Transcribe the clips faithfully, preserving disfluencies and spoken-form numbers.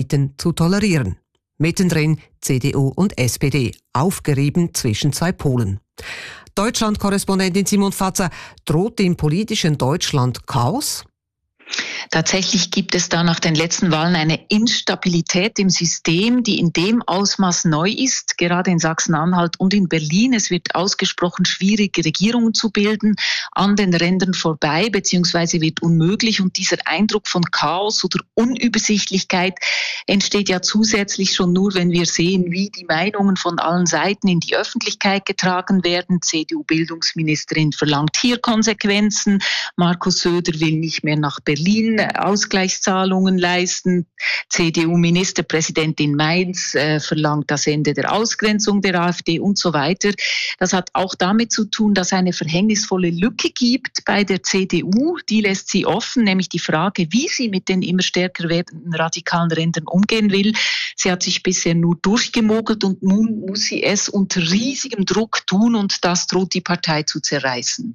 Antisemiten zu tolerieren. Mittendrin C D U und S P D, aufgerieben zwischen zwei Polen. Deutschland-Korrespondentin Simon Fatzer, droht dem politischen Deutschland Chaos? Tatsächlich gibt es da nach den letzten Wahlen eine Instabilität im System, die in dem Ausmaß neu ist, gerade in Sachsen-Anhalt und in Berlin. Es wird ausgesprochen schwierig, Regierungen zu bilden, an den Rändern vorbei, beziehungsweise wird unmöglich. Und dieser Eindruck von Chaos oder Unübersichtlichkeit entsteht ja zusätzlich schon nur, wenn wir sehen, wie die Meinungen von allen Seiten in die Öffentlichkeit getragen werden. C D U-Bildungsministerin verlangt hier Konsequenzen. Markus Söder will nicht mehr nach Berlin Ausgleichszahlungen leisten. C D U-Ministerpräsidentin Mainz äh, verlangt das Ende der Ausgrenzung der AfD und so weiter. Das hat auch damit zu tun, dass eine verhängnisvolle Lücke gibt bei der C D U. Die lässt sie offen, nämlich die Frage, wie sie mit den immer stärker werdenden radikalen Rändern umgehen will. Sie hat sich bisher nur durchgemogelt und nun muss sie es unter riesigem Druck tun und das droht die Partei zu zerreißen.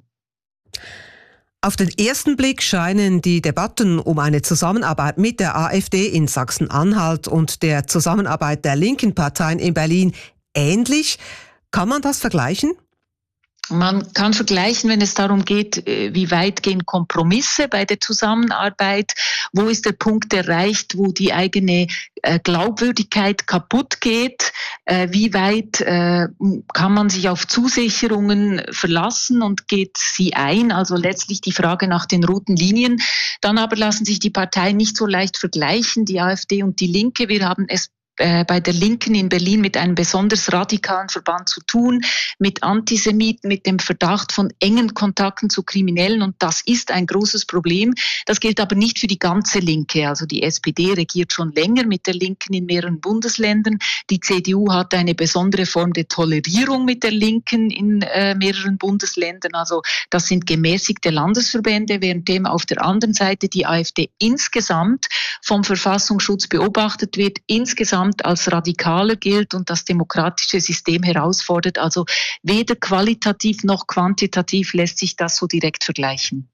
Auf den ersten Blick scheinen die Debatten um eine Zusammenarbeit mit der AfD in Sachsen-Anhalt und der Zusammenarbeit der linken Parteien in Berlin ähnlich. Kann man das vergleichen? Man kann vergleichen, wenn es darum geht, wie weit gehen Kompromisse bei der Zusammenarbeit, wo ist der Punkt erreicht, wo die eigene Glaubwürdigkeit kaputt geht, wie weit kann man sich auf Zusicherungen verlassen und geht sie ein, also letztlich die Frage nach den roten Linien. Dann aber lassen sich die Parteien nicht so leicht vergleichen, die AfD und die Linke. Wir haben es bei der Linken in Berlin mit einem besonders radikalen Verband zu tun, mit Antisemiten, mit dem Verdacht von engen Kontakten zu Kriminellen und das ist ein großes Problem. Das gilt aber nicht für die ganze Linke. Also die S P D regiert schon länger mit der Linken in mehreren Bundesländern. Die C D U hat eine besondere Form der Tolerierung mit der Linken in äh, mehreren Bundesländern. Also das sind gemäßigte Landesverbände, währenddem auf der anderen Seite die AfD insgesamt vom Verfassungsschutz beobachtet wird, insgesamt als radikaler gilt und das demokratische System herausfordert. Also weder qualitativ noch quantitativ lässt sich das so direkt vergleichen.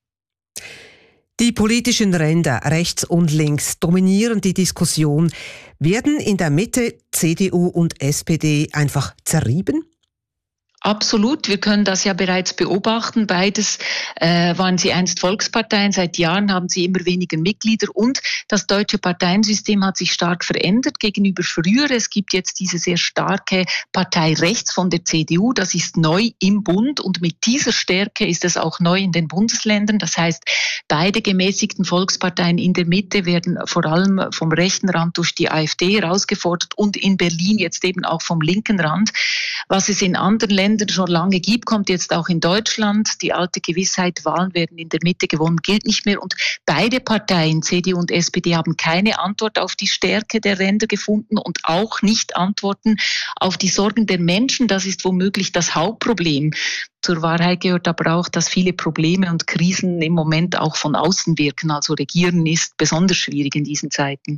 Die politischen Ränder rechts und links dominieren die Diskussion. Werden in der Mitte C D U und S P D einfach zerrieben? Absolut, wir können das ja bereits beobachten. Beides äh, waren sie einst Volksparteien. Seit Jahren haben sie immer weniger Mitglieder und das deutsche Parteiensystem hat sich stark verändert gegenüber früher. Es gibt jetzt diese sehr starke Partei rechts von der C D U. Das ist neu im Bund und mit dieser Stärke ist es auch neu in den Bundesländern. Das heißt, beide gemäßigten Volksparteien in der Mitte werden vor allem vom rechten Rand durch die AfD herausgefordert und in Berlin jetzt eben auch vom linken Rand. Was es in anderen Ländern schon lange gibt, kommt jetzt auch in Deutschland. Die alte Gewissheit, Wahlen werden in der Mitte gewonnen, gilt nicht mehr. Und beide Parteien, C D U und S P D, haben keine Antwort auf die Stärke der Ränder gefunden und auch nicht Antworten auf die Sorgen der Menschen. Das ist womöglich das Hauptproblem. Zur Wahrheit gehört aber auch, dass viele Probleme und Krisen im Moment auch von außen wirken. Also regieren ist besonders schwierig in diesen Zeiten.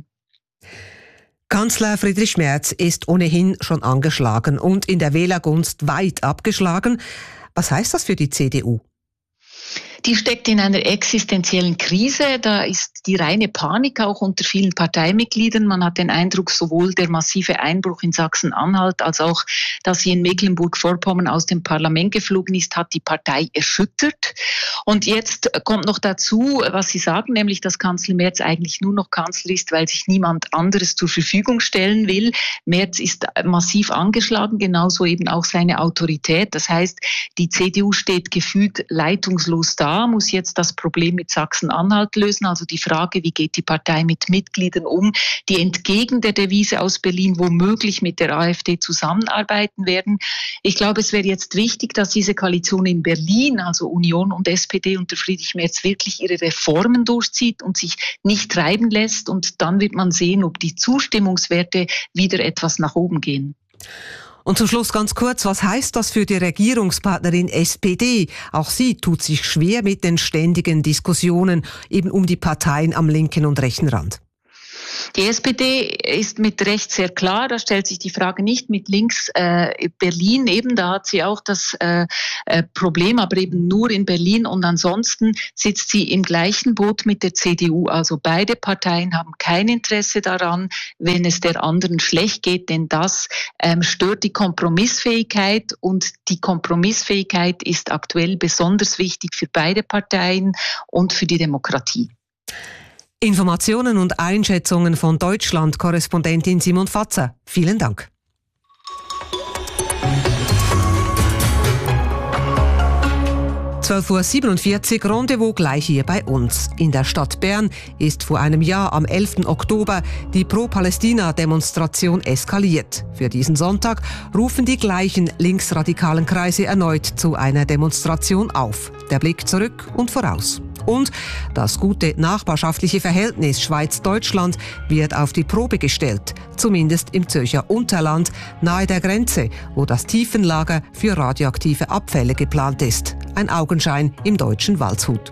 Kanzler Friedrich Merz ist ohnehin schon angeschlagen und in der Wählergunst weit abgeschlagen. Was heißt das für die C D U? Die steckt in einer existenziellen Krise. Da ist die reine Panik auch unter vielen Parteimitgliedern. Man hat den Eindruck, sowohl der massive Einbruch in Sachsen-Anhalt als auch, dass sie in Mecklenburg-Vorpommern aus dem Parlament geflogen ist, hat die Partei erschüttert. Und jetzt kommt noch dazu, was Sie sagen, nämlich, dass Kanzler Merz eigentlich nur noch Kanzler ist, weil sich niemand anderes zur Verfügung stellen will. Merz ist massiv angeschlagen, genauso eben auch seine Autorität. Das heißt, die C D U steht gefühlt leitungslos da, muss jetzt das Problem mit Sachsen-Anhalt lösen. Also die Frage, wie geht die Partei mit Mitgliedern um, die entgegen der Devise aus Berlin womöglich mit der AfD zusammenarbeiten werden. Ich glaube, es wäre jetzt wichtig, dass diese Koalition in Berlin, also Union und S P D unter Friedrich Merz, wirklich ihre Reformen durchzieht und sich nicht treiben lässt. Und dann wird man sehen, ob die Zustimmungswerte wieder etwas nach oben gehen. Und zum Schluss ganz kurz, was heißt das für die Regierungspartnerin S P D? Auch sie tut sich schwer mit den ständigen Diskussionen eben um die Parteien am linken und rechten Rand. Die S P D ist mit rechts sehr klar, da stellt sich die Frage nicht. Mit links äh, Berlin eben, da hat sie auch das äh, äh, Problem, aber eben nur in Berlin, und ansonsten sitzt sie im gleichen Boot mit der C D U. Also beide Parteien haben kein Interesse daran, wenn es der anderen schlecht geht, denn das ähm, stört die Kompromissfähigkeit, und die Kompromissfähigkeit ist aktuell besonders wichtig für beide Parteien und für die Demokratie. Informationen und Einschätzungen von Deutschland-Korrespondentin Simon Fatzer. Vielen Dank. zwölf Uhr siebenundvierzig, Rendezvous gleich hier bei uns. In der Stadt Bern ist vor einem Jahr am elften Oktober die Pro-Palästina-Demonstration eskaliert. Für diesen Sonntag rufen die gleichen linksradikalen Kreise erneut zu einer Demonstration auf. Der Blick zurück und voraus. Und das gute nachbarschaftliche Verhältnis Schweiz-Deutschland wird auf die Probe gestellt, zumindest im Zürcher Unterland, nahe der Grenze, wo das Tiefenlager für radioaktive Abfälle geplant ist. Ein Augenschein im deutschen Waldshut.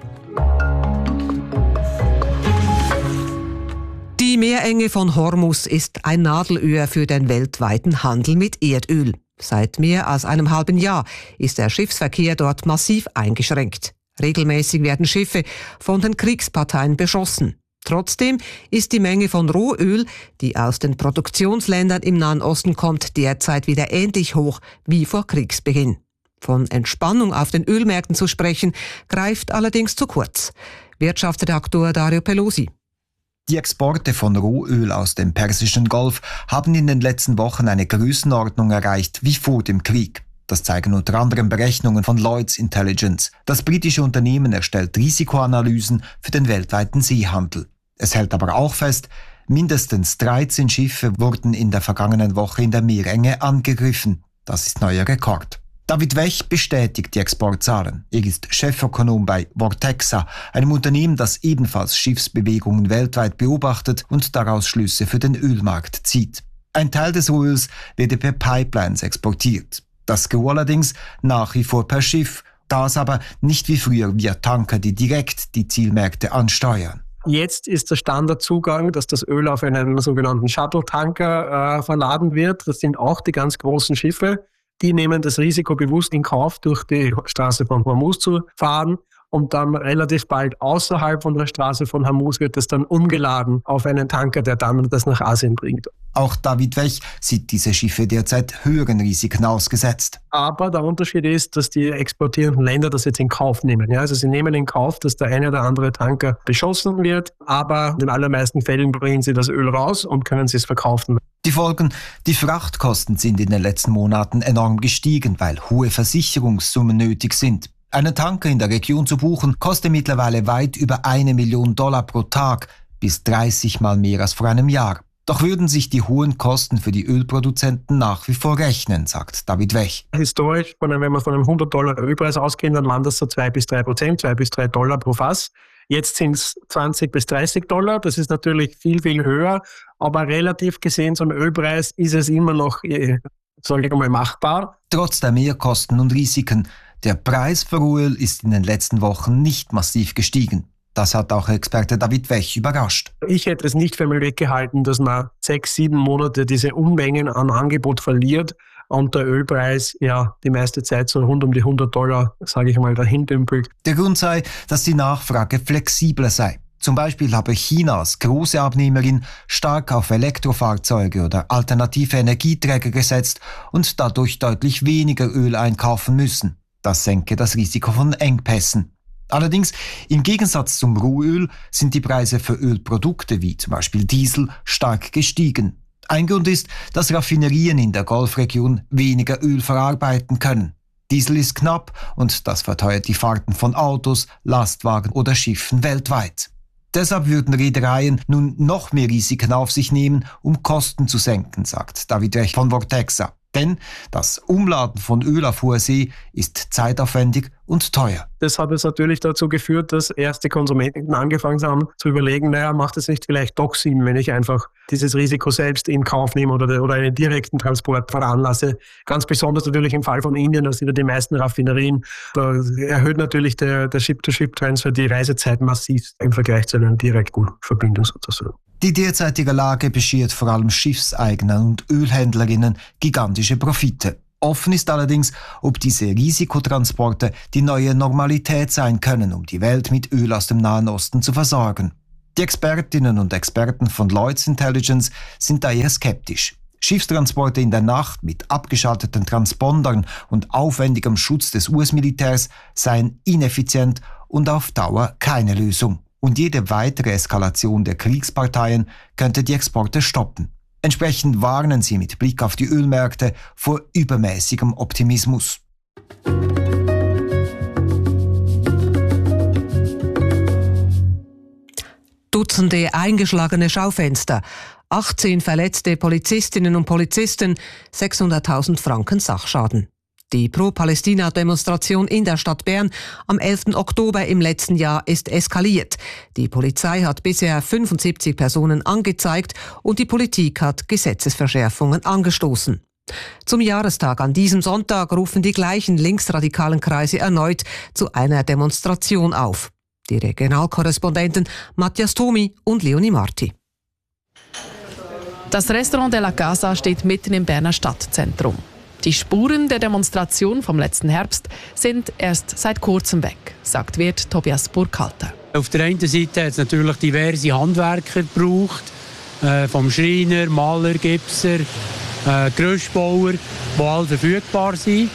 Die Meerenge von Hormuz ist ein Nadelöhr für den weltweiten Handel mit Erdöl. Seit mehr als einem halben Jahr ist der Schiffsverkehr dort massiv eingeschränkt. Regelmäßig werden Schiffe von den Kriegsparteien beschossen. Trotzdem ist die Menge von Rohöl, die aus den Produktionsländern im Nahen Osten kommt, derzeit wieder ähnlich hoch wie vor Kriegsbeginn. Von Entspannung auf den Ölmärkten zu sprechen, greift allerdings zu kurz. Wirtschaftsredaktor Dario Pelosi. Die Exporte von Rohöl aus dem Persischen Golf haben in den letzten Wochen eine Größenordnung erreicht wie vor dem Krieg. Das zeigen unter anderem Berechnungen von Lloyds Intelligence. Das britische Unternehmen erstellt Risikoanalysen für den weltweiten Seehandel. Es hält aber auch fest, mindestens dreizehn Schiffe wurden in der vergangenen Woche in der Meerenge angegriffen. Das ist neuer Rekord. David Wech bestätigt die Exportzahlen. Er ist Chefökonom bei Vortexa, einem Unternehmen, das ebenfalls Schiffsbewegungen weltweit beobachtet und daraus Schlüsse für den Ölmarkt zieht. Ein Teil des Öls werde per Pipelines exportiert. Das Gros allerdings nach wie vor per Schiff, das aber nicht wie früher via Tanker, die direkt die Zielmärkte ansteuern. Jetzt ist der Standardzugang, dass das Öl auf einen sogenannten Shuttle-Tanker äh, verladen wird. Das sind auch die ganz großen Schiffe. Die nehmen das Risiko bewusst in Kauf, durch die Straße von Hormuz zu fahren. Und dann relativ bald außerhalb von der Straße von Hormuz wird es dann umgeladen auf einen Tanker, der dann das nach Asien bringt. Auch David Wech sieht diese Schiffe derzeit höheren Risiken ausgesetzt. Aber der Unterschied ist, dass die exportierenden Länder das jetzt in Kauf nehmen. Ja, also sie nehmen in Kauf, dass der eine oder andere Tanker beschossen wird, aber in den allermeisten Fällen bringen sie das Öl raus und können es verkaufen. Die Folgen: Die Frachtkosten sind in den letzten Monaten enorm gestiegen, weil hohe Versicherungssummen nötig sind. Einen Tanker in der Region zu buchen, kostet mittlerweile weit über eine Million Dollar pro Tag, bis dreißig Mal mehr als vor einem Jahr. Doch würden sich die hohen Kosten für die Ölproduzenten nach wie vor rechnen, sagt David Wech. Historisch, wenn wir von einem hundert Dollar Ölpreis ausgehen, dann waren das so zwei bis drei Prozent, zwei bis drei Dollar pro Fass. Jetzt sind es zwanzig bis dreißig Dollar. Das ist natürlich viel, viel höher. Aber relativ gesehen zum Ölpreis ist es immer noch, sage ich mal, machbar. Trotz der Mehrkosten und Risiken. Der Preis für Öl ist in den letzten Wochen nicht massiv gestiegen. Das hat auch Experte David Wech überrascht. Ich hätte es nicht für möglich gehalten, dass man sechs, sieben Monate diese Unmengen an Angebot verliert und der Ölpreis ja die meiste Zeit so rund um die hundert Dollar, sage ich mal, dahin dümpelt. Der Grund sei, dass die Nachfrage flexibler sei. Zum Beispiel habe China als große Abnehmerin stark auf Elektrofahrzeuge oder alternative Energieträger gesetzt und dadurch deutlich weniger Öl einkaufen müssen. Das senke das Risiko von Engpässen. Allerdings, im Gegensatz zum Rohöl sind die Preise für Ölprodukte wie zum Beispiel Diesel stark gestiegen. Ein Grund ist, dass Raffinerien in der Golfregion weniger Öl verarbeiten können. Diesel ist knapp und das verteuert die Fahrten von Autos, Lastwagen oder Schiffen weltweit. Deshalb würden Reedereien nun noch mehr Risiken auf sich nehmen, um Kosten zu senken, sagt David Wech von Vortexa. Denn das Umladen von Öl auf hoher See ist zeitaufwendig und teuer. Das hat jetzt natürlich dazu geführt, dass erste Konsumenten angefangen haben zu überlegen, naja, macht es nicht vielleicht doch Sinn, wenn ich einfach dieses Risiko selbst in Kauf nehme oder, oder einen direkten Transport veranlasse. Ganz besonders natürlich im Fall von Indien, da sind ja die meisten Raffinerien. Da erhöht natürlich der, der Ship-to-Ship-Transfer die Reisezeit massiv im Vergleich zu einer direkten Verbindung sozusagen. Die derzeitige Lage beschert vor allem Schiffseignern und Ölhändlerinnen gigantische Profite. Offen ist allerdings, ob diese Risikotransporte die neue Normalität sein können, um die Welt mit Öl aus dem Nahen Osten zu versorgen. Die Expertinnen und Experten von Lloyd's Intelligence sind da eher skeptisch. Schiffstransporte in der Nacht mit abgeschalteten Transpondern und aufwendigem Schutz des U S-Militärs seien ineffizient und auf Dauer keine Lösung. Und jede weitere Eskalation der Kriegsparteien könnte die Exporte stoppen. Entsprechend warnen sie mit Blick auf die Ölmärkte vor übermäßigem Optimismus. Dutzende eingeschlagene Schaufenster, achtzehn verletzte Polizistinnen und Polizisten, sechshunderttausend Franken Sachschaden. Die Pro-Palästina-Demonstration in der Stadt Bern am elften Oktober im letzten Jahr ist eskaliert. Die Polizei hat bisher fünfundsiebzig Personen angezeigt und die Politik hat Gesetzesverschärfungen angestoßen. Zum Jahrestag an diesem Sonntag rufen die gleichen linksradikalen Kreise erneut zu einer Demonstration auf. Die Regionalkorrespondenten Matthias Thomi und Leonie Marti. Das Restaurant de la Casa steht mitten im Berner Stadtzentrum. Die Spuren der Demonstration vom letzten Herbst sind erst seit kurzem weg, sagt Wirt Tobias Burkhalter. Auf der einen Seite hat es natürlich diverse Handwerker gebraucht, äh, vom Schreiner, Maler, Gipser, äh, Gerüstbauer, die alle verfügbar sind.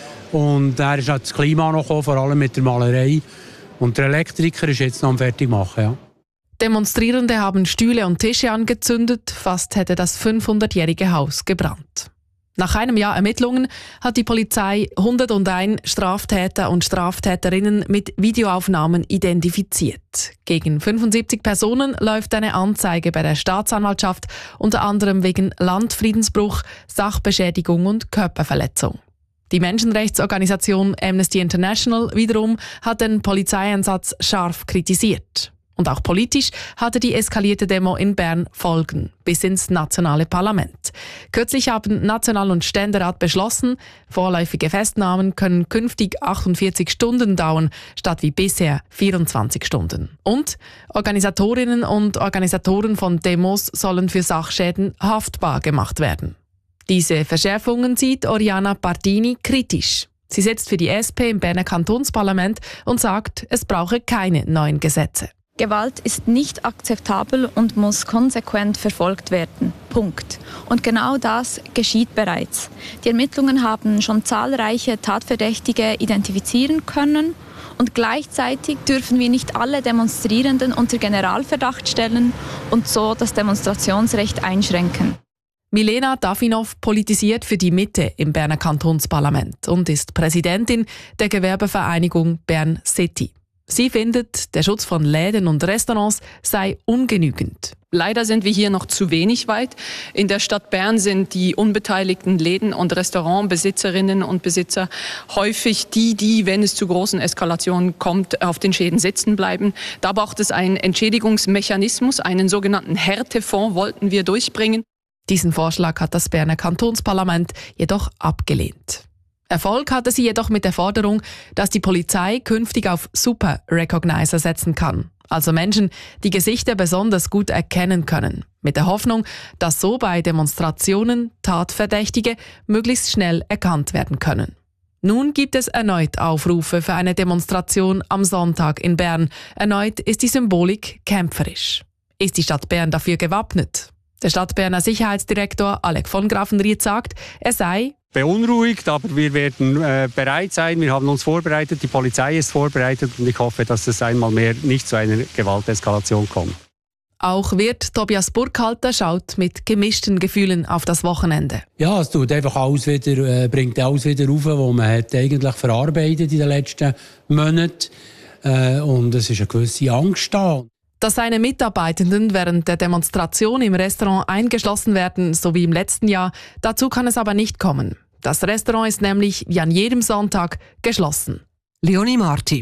Und da ist das Klima noch gekommen, vor allem mit der Malerei. Und der Elektriker ist jetzt noch am Fertigmachen. Ja. Demonstrierende haben Stühle und Tische angezündet, fast hätte das fünfhundertjährige Haus gebrannt. Nach einem Jahr Ermittlungen hat die Polizei hunderteins Straftäter und Straftäterinnen mit Videoaufnahmen identifiziert. Gegen fünfundsiebzig Personen läuft eine Anzeige bei der Staatsanwaltschaft, unter anderem wegen Landfriedensbruch, Sachbeschädigung und Körperverletzung. Die Menschenrechtsorganisation Amnesty International wiederum hat den Polizeieinsatz scharf kritisiert. Und auch politisch hatte die eskalierte Demo in Bern Folgen, bis ins nationale Parlament. Kürzlich haben National- und Ständerat beschlossen, vorläufige Festnahmen können künftig achtundvierzig Stunden dauern, statt wie bisher vierundzwanzig Stunden. Und Organisatorinnen und Organisatoren von Demos sollen für Sachschäden haftbar gemacht werden. Diese Verschärfungen sieht Oriana Pardini kritisch. Sie setzt für die S P im Berner Kantonsparlament und sagt, es brauche keine neuen Gesetze. Gewalt ist nicht akzeptabel und muss konsequent verfolgt werden. Punkt. Und genau das geschieht bereits. Die Ermittlungen haben schon zahlreiche Tatverdächtige identifizieren können und gleichzeitig dürfen wir nicht alle Demonstrierenden unter Generalverdacht stellen und so das Demonstrationsrecht einschränken. Milena Dafinov politisiert für die Mitte im Berner Kantonsparlament und ist Präsidentin der Gewerbevereinigung Bern City. Sie findet, der Schutz von Läden und Restaurants sei ungenügend. Leider sind wir hier noch zu wenig weit. In der Stadt Bern sind die unbeteiligten Läden- und Restaurantbesitzerinnen und Besitzer häufig die, die, wenn es zu großen Eskalationen kommt, auf den Schäden sitzen bleiben. Da braucht es einen Entschädigungsmechanismus, einen sogenannten Härtefonds wollten wir durchbringen. Diesen Vorschlag hat das Berner Kantonsparlament jedoch abgelehnt. Erfolg hatte sie jedoch mit der Forderung, dass die Polizei künftig auf Super Recognizer setzen kann, also Menschen, die Gesichter besonders gut erkennen können, mit der Hoffnung, dass so bei Demonstrationen Tatverdächtige möglichst schnell erkannt werden können. Nun gibt es erneut Aufrufe für eine Demonstration am Sonntag in Bern. Erneut ist die Symbolik kämpferisch. Ist die Stadt Bern dafür gewappnet? Der Stadtberner Sicherheitsdirektor Alec von Grafenried sagt, er sei beunruhigt, aber wir werden äh, bereit sein. Wir haben uns vorbereitet, die Polizei ist vorbereitet und ich hoffe, dass es einmal mehr nicht zu einer Gewalteskalation kommt. Auch Wirt Tobias Burkhalter schaut mit gemischten Gefühlen auf das Wochenende. Ja, es tut einfach alles wieder, äh, bringt alles wieder rauf, was man hat eigentlich verarbeitet in den letzten Monaten. Äh, und es ist eine gewisse Angst da. Dass seine Mitarbeitenden während der Demonstration im Restaurant eingeschlossen werden, so wie im letzten Jahr, dazu kann es aber nicht kommen. Das Restaurant ist nämlich wie an jedem Sonntag geschlossen. Leonie Marti.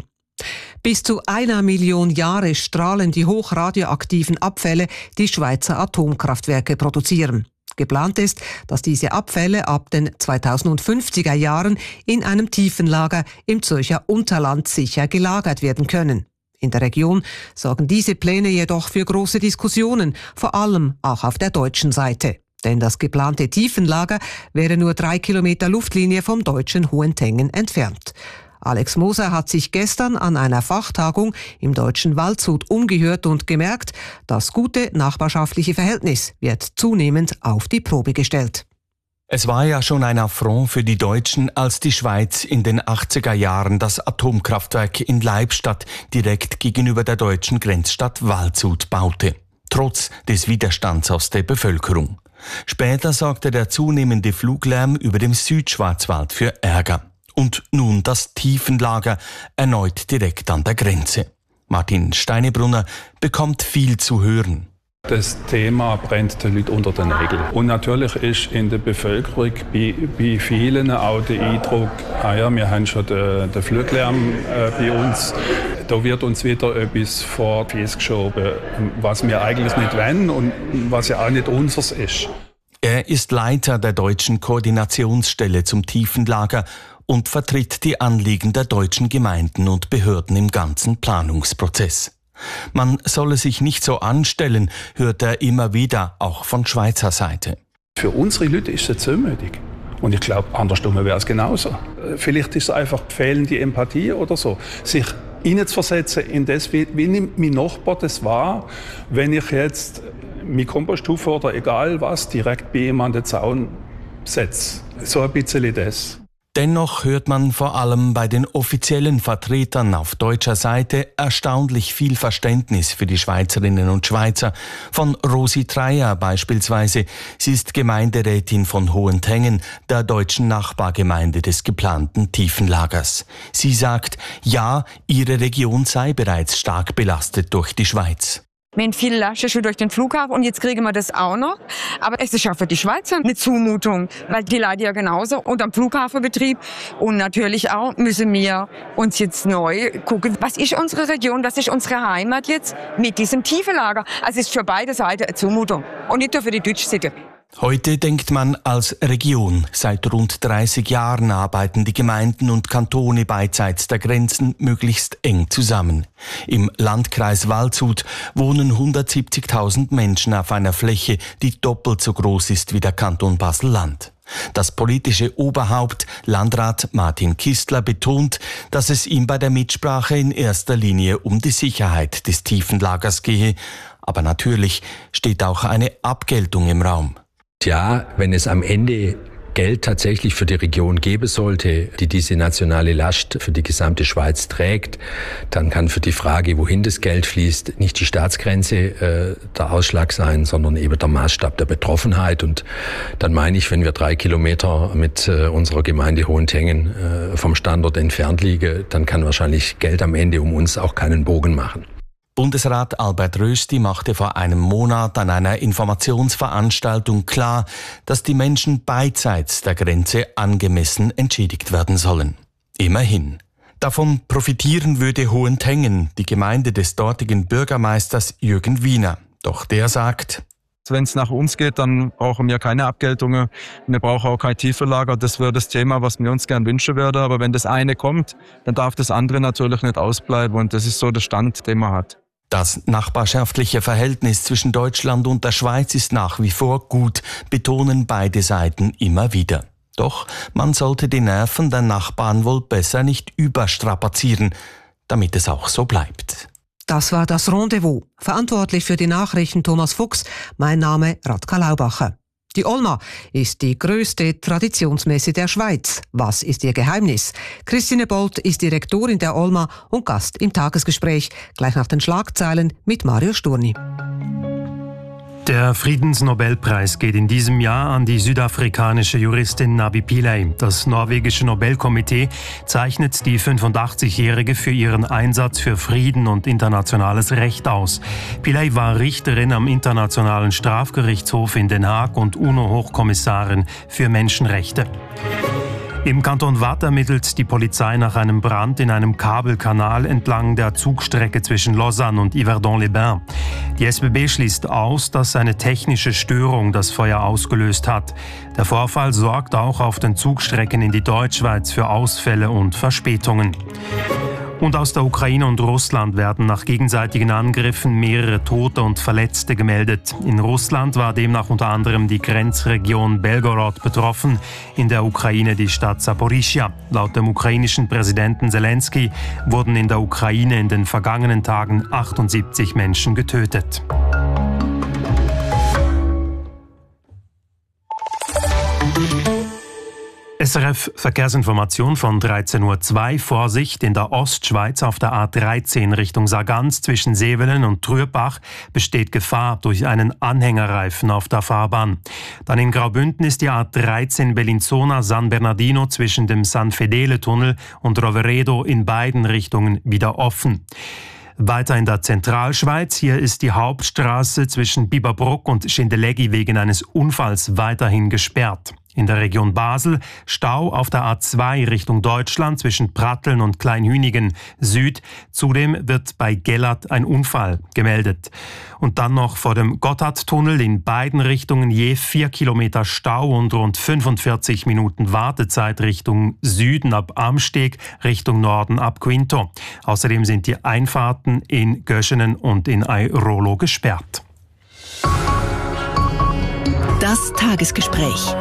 Bis zu einer Million Jahre strahlen die hochradioaktiven Abfälle die Schweizer Atomkraftwerke produzieren. Geplant ist, dass diese Abfälle ab den zweitausendfünfziger Jahren in einem Tiefenlager im Zürcher Unterland sicher gelagert werden können. In der Region sorgen diese Pläne jedoch für große Diskussionen, vor allem auch auf der deutschen Seite. Denn das geplante Tiefenlager wäre nur drei Kilometer Luftlinie vom deutschen Hohentengen entfernt. Alex Moser hat sich gestern an einer Fachtagung im deutschen Waldshut umgehört und gemerkt, das gute nachbarschaftliche Verhältnis wird zunehmend auf die Probe gestellt. Es war ja schon ein Affront für die Deutschen, als die Schweiz in den achtziger Jahren das Atomkraftwerk in Leibstadt direkt gegenüber der deutschen Grenzstadt Waldshut baute. Trotz des Widerstands aus der Bevölkerung. Später sorgte der zunehmende Fluglärm über dem Südschwarzwald für Ärger. Und nun das Tiefenlager, erneut direkt an der Grenze. Martin Steinebrunner bekommt viel zu hören. Das Thema brennt den Leuten unter den Nägeln. Und natürlich ist in der Bevölkerung bei, bei vielen auch der Eindruck, ah ja, wir haben schon den, den Fluglärm äh, bei uns. Da wird uns wieder etwas vor die Füße geschoben, was wir eigentlich nicht wollen und was ja auch nicht unseres ist. Er ist Leiter der deutschen Koordinationsstelle zum Tiefenlager und vertritt die Anliegen der deutschen Gemeinden und Behörden im ganzen Planungsprozess. Man solle sich nicht so anstellen, hört er immer wieder, auch von Schweizer Seite. Für unsere Leute ist es zumütig. Und ich glaube, andersrum wäre es genauso. Vielleicht ist es einfach fehlende Empathie oder so. Sich hineinzuversetzen in das, wie, wie nimmt mein Nachbar das wahr, wenn ich jetzt mein Komposthof oder egal was direkt bei ihm an den Zaun setze. So ein bisschen das. Dennoch hört man vor allem bei den offiziellen Vertretern auf deutscher Seite erstaunlich viel Verständnis für die Schweizerinnen und Schweizer. Von Rosi Treier beispielsweise. Sie ist Gemeinderätin von Hohentengen, der deutschen Nachbargemeinde des geplanten Tiefenlagers. Sie sagt, ja, ihre Region sei bereits stark belastet durch die Schweiz. Wir haben viele Lasten schon durch den Flughafen und jetzt kriegen wir das auch noch. Aber es ist auch für die Schweizer eine Zumutung, weil die leiden ja genauso unter dem Flughafenbetrieb. Und natürlich auch müssen wir uns jetzt neu gucken, was ist unsere Region, was ist unsere Heimat jetzt mit diesem Tiefenlager. Also es ist für beide Seiten eine Zumutung und nicht nur für die deutsche Seite. Heute denkt man als Region. Seit rund dreißig Jahren arbeiten die Gemeinden und Kantone beidseits der Grenzen möglichst eng zusammen. Im Landkreis Waldshut wohnen hundertsiebzigtausend Menschen auf einer Fläche, die doppelt so groß ist wie der Kanton Basel-Land. Das politische Oberhaupt, Landrat Martin Kistler, betont, dass es ihm bei der Mitsprache in erster Linie um die Sicherheit des Tiefenlagers gehe. Aber natürlich steht auch eine Abgeltung im Raum. Ja, wenn es am Ende Geld tatsächlich für die Region geben sollte, die diese nationale Last für die gesamte Schweiz trägt, dann kann für die Frage, wohin das Geld fließt, nicht die Staatsgrenze äh, der Ausschlag sein, sondern eben der Maßstab der Betroffenheit. Und dann meine ich, wenn wir drei Kilometer mit äh, unserer Gemeinde Hohentengen äh, vom Standort entfernt liegen, dann kann wahrscheinlich Geld am Ende um uns auch keinen Bogen machen. Bundesrat Albert Rösti machte vor einem Monat an einer Informationsveranstaltung klar, dass die Menschen beidseits der Grenze angemessen entschädigt werden sollen. Immerhin. Davon profitieren würde Hohentengen, die Gemeinde des dortigen Bürgermeisters Jürgen Wiener. Doch der sagt: Wenn es nach uns geht, dann brauchen wir keine Abgeltungen. Wir brauchen auch kein Tiefenlager. Das wäre das Thema, was wir uns gern wünschen würden. Aber wenn das eine kommt, dann darf das andere natürlich nicht ausbleiben. Und das ist so der Stand, den man hat. Das nachbarschaftliche Verhältnis zwischen Deutschland und der Schweiz ist nach wie vor gut, betonen beide Seiten immer wieder. Doch man sollte die Nerven der Nachbarn wohl besser nicht überstrapazieren, damit es auch so bleibt. Das war das Rendezvous. Verantwortlich für die Nachrichten Thomas Fuchs, mein Name Radka Laubacher. Die Olma ist die größte Traditionsmesse der Schweiz. Was ist ihr Geheimnis? Christine Bolt ist Direktorin der Olma und Gast im Tagesgespräch, gleich nach den Schlagzeilen mit Mario Sturni. Der Friedensnobelpreis geht in diesem Jahr an die südafrikanische Juristin Navi Pillay. Das norwegische Nobelkomitee zeichnet die fünfundachtzigjährige für ihren Einsatz für Frieden und internationales Recht aus. Pillay war Richterin am Internationalen Strafgerichtshof in Den Haag und UNO-Hochkommissarin für Menschenrechte. Im Kanton Waadt ermittelt die Polizei nach einem Brand in einem Kabelkanal entlang der Zugstrecke zwischen Lausanne und Yverdon-les-Bains. Die S B B schließt aus, dass eine technische Störung das Feuer ausgelöst hat. Der Vorfall sorgt auch auf den Zugstrecken in die Deutschschweiz für Ausfälle und Verspätungen. Und aus der Ukraine und Russland werden nach gegenseitigen Angriffen mehrere Tote und Verletzte gemeldet. In Russland war demnach unter anderem die Grenzregion Belgorod betroffen, in der Ukraine die Stadt Saporischschja. Laut dem ukrainischen Präsidenten Zelensky wurden in der Ukraine in den vergangenen Tagen achtundsiebzig Menschen getötet. S R F Verkehrsinformation von dreizehn Uhr zwei. Vorsicht in der Ostschweiz auf der A dreizehn Richtung Sargans zwischen Sevelen und Trürbach besteht Gefahr durch einen Anhängerreifen auf der Fahrbahn. Dann in Graubünden ist die A dreizehn Bellinzona-San Bernardino zwischen dem San Fedele-Tunnel und Roveredo in beiden Richtungen wieder offen. Weiter in der Zentralschweiz, hier ist die Hauptstraße zwischen Biberbruck und Schindellegi wegen eines Unfalls weiterhin gesperrt. In der Region Basel Stau auf der A zwei Richtung Deutschland zwischen Pratteln und Kleinhünigen Süd. Zudem wird bei Gellert ein Unfall gemeldet. Und dann noch vor dem Gotthardtunnel in beiden Richtungen je vier Kilometer Stau und rund fünfundvierzig Minuten Wartezeit Richtung Süden ab Amsteg, Richtung Norden ab Quinto. Außerdem sind die Einfahrten in Göschenen und in Airolo gesperrt. Das Tagesgespräch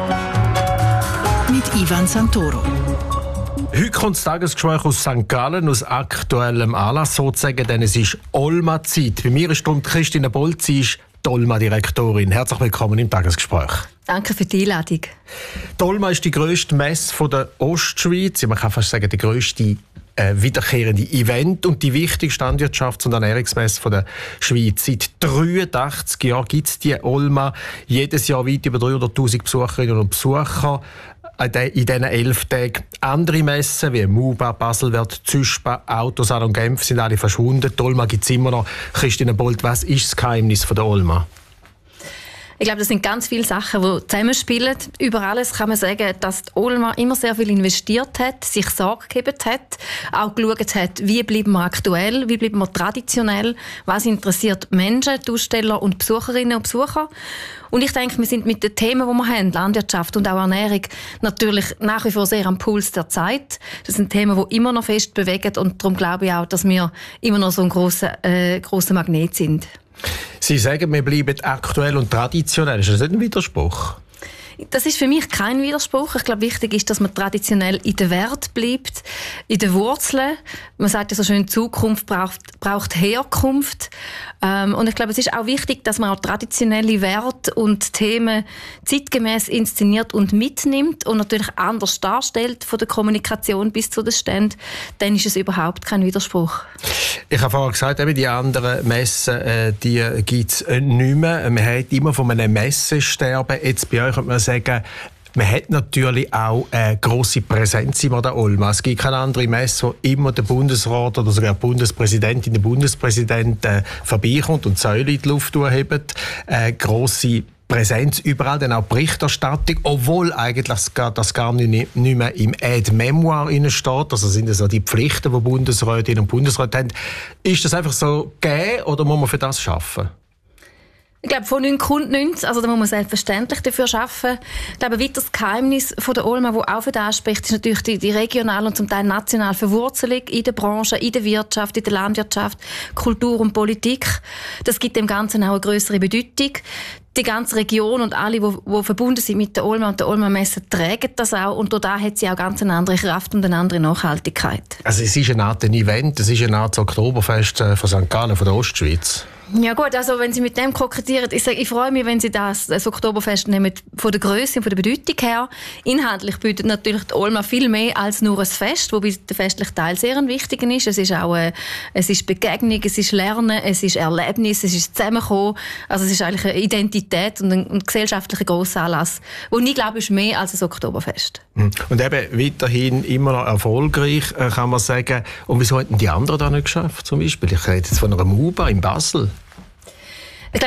mit Ivan Santoro. Heute kommt das Tagesgespräch aus Sankt Gallen, aus aktuellem Anlass sozusagen, denn es ist Olma-Zeit. Bei mir ist darum Christine Bolz, sie ist die Olma-Direktorin. Herzlich willkommen im Tagesgespräch. Danke für die Einladung. Die Olma ist die grösste Messe der Ostschweiz. Man kann fast sagen, die grösste äh, wiederkehrende Event und die wichtigste Landwirtschafts- und Ernährungsmesse der Schweiz. Seit dreiundachtzig Jahren gibt es die Olma. Jedes Jahr weit über dreihunderttausend Besucherinnen und Besucher. In diesen elf Tagen andere Messen wie MUBA, Baselwert, Züspa, Autosalon Genf sind alle verschwunden. Die Olma gibt es immer noch. Christine Bolt, was ist das Geheimnis von der Olma? Ich glaube, das sind ganz viele Sachen, die zusammenspielen. Über alles kann man sagen, dass die Olma immer sehr viel investiert hat, sich Sorge gegeben hat, auch geschaut hat, wie bleiben wir aktuell, wie bleiben wir traditionell, was interessiert Menschen, die Aussteller und Besucherinnen und Besucher. Und ich denke, wir sind mit den Themen, die wir haben, Landwirtschaft und auch Ernährung, natürlich nach wie vor sehr am Puls der Zeit. Das sind Themen, die immer noch fest bewegen und darum glaube ich auch, dass wir immer noch so ein grosser, äh, grosser Magnet sind. Sie sagen, wir bleiben aktuell und traditionell. Ist das nicht ein Widerspruch? Das ist für mich kein Widerspruch. Ich glaube, wichtig ist, dass man traditionell in den Wert bleibt, in den Wurzeln. Man sagt ja so schön, Zukunft braucht, braucht Herkunft. Ähm, und ich glaube, es ist auch wichtig, dass man auch traditionelle Werte und Themen zeitgemäß inszeniert und mitnimmt und natürlich anders darstellt, von der Kommunikation bis zu den Ständen. Dann ist es überhaupt kein Widerspruch. Ich habe vorhin gesagt, eben die anderen Messen, äh, die gibt es nicht mehr. Man hat immer von einem Messesterben. Jetzt bei euch könnte man sagen, man hat natürlich auch eine grosse Präsenz in der Olma. Es gibt keine andere Messe, wo immer der Bundesrat oder sogar die Bundespräsidentin, der Bundespräsident äh, vorbeikommt und Säule in die Luft hebt. Äh, grosse Präsenz überall, dann auch Berichterstattung, obwohl eigentlich das gar nicht, nicht mehr im Aide-Memoir steht. Also sind das so die Pflichten, die Bundesrätinnen und Bundesräte haben. Ist das einfach so gegeben oder muss man für das arbeiten? Ich glaube, von nichts kommt nichts. Also da muss man selbstverständlich dafür arbeiten. Ich glaube, ein weiteres Geheimnis von der Olma, das auch für das anspricht, ist natürlich die, die regionale und zum Teil nationale Verwurzelung in der Branche, in der Wirtschaft, in der Landwirtschaft, Kultur und Politik. Das gibt dem Ganzen auch eine grössere Bedeutung. Die ganze Region und alle, die, die verbunden sind mit der Olma und der Olma-Messe, tragen das auch. Und da hat sie auch ganz eine andere Kraft und eine andere Nachhaltigkeit. Also es ist eine Art ein Event, es ist eine Art Oktoberfest von Sankt Gallen, von der Ostschweiz. Ja gut, also wenn Sie mit dem kokettieren, ich, sage, ich freue mich, wenn Sie das, das Oktoberfest nehmen, von der Grösse und von der Bedeutung her. Inhaltlich bietet natürlich die Olma viel mehr als nur ein Fest, wobei der festliche Teil sehr ein wichtiger ist. Es ist auch eine, es ist Begegnung, es ist Lernen, es ist Erlebnis, es ist Zusammenkommen. Also es ist eigentlich eine Identität und ein, ein gesellschaftlicher grosser Anlass, wo ich glaube, ist mehr als ein Oktoberfest. Und eben weiterhin immer noch erfolgreich, kann man sagen. Und wieso hätten die anderen da nicht geschafft, zum Beispiel? Ich rede jetzt von einer MUBA in Basel. Ich glaube,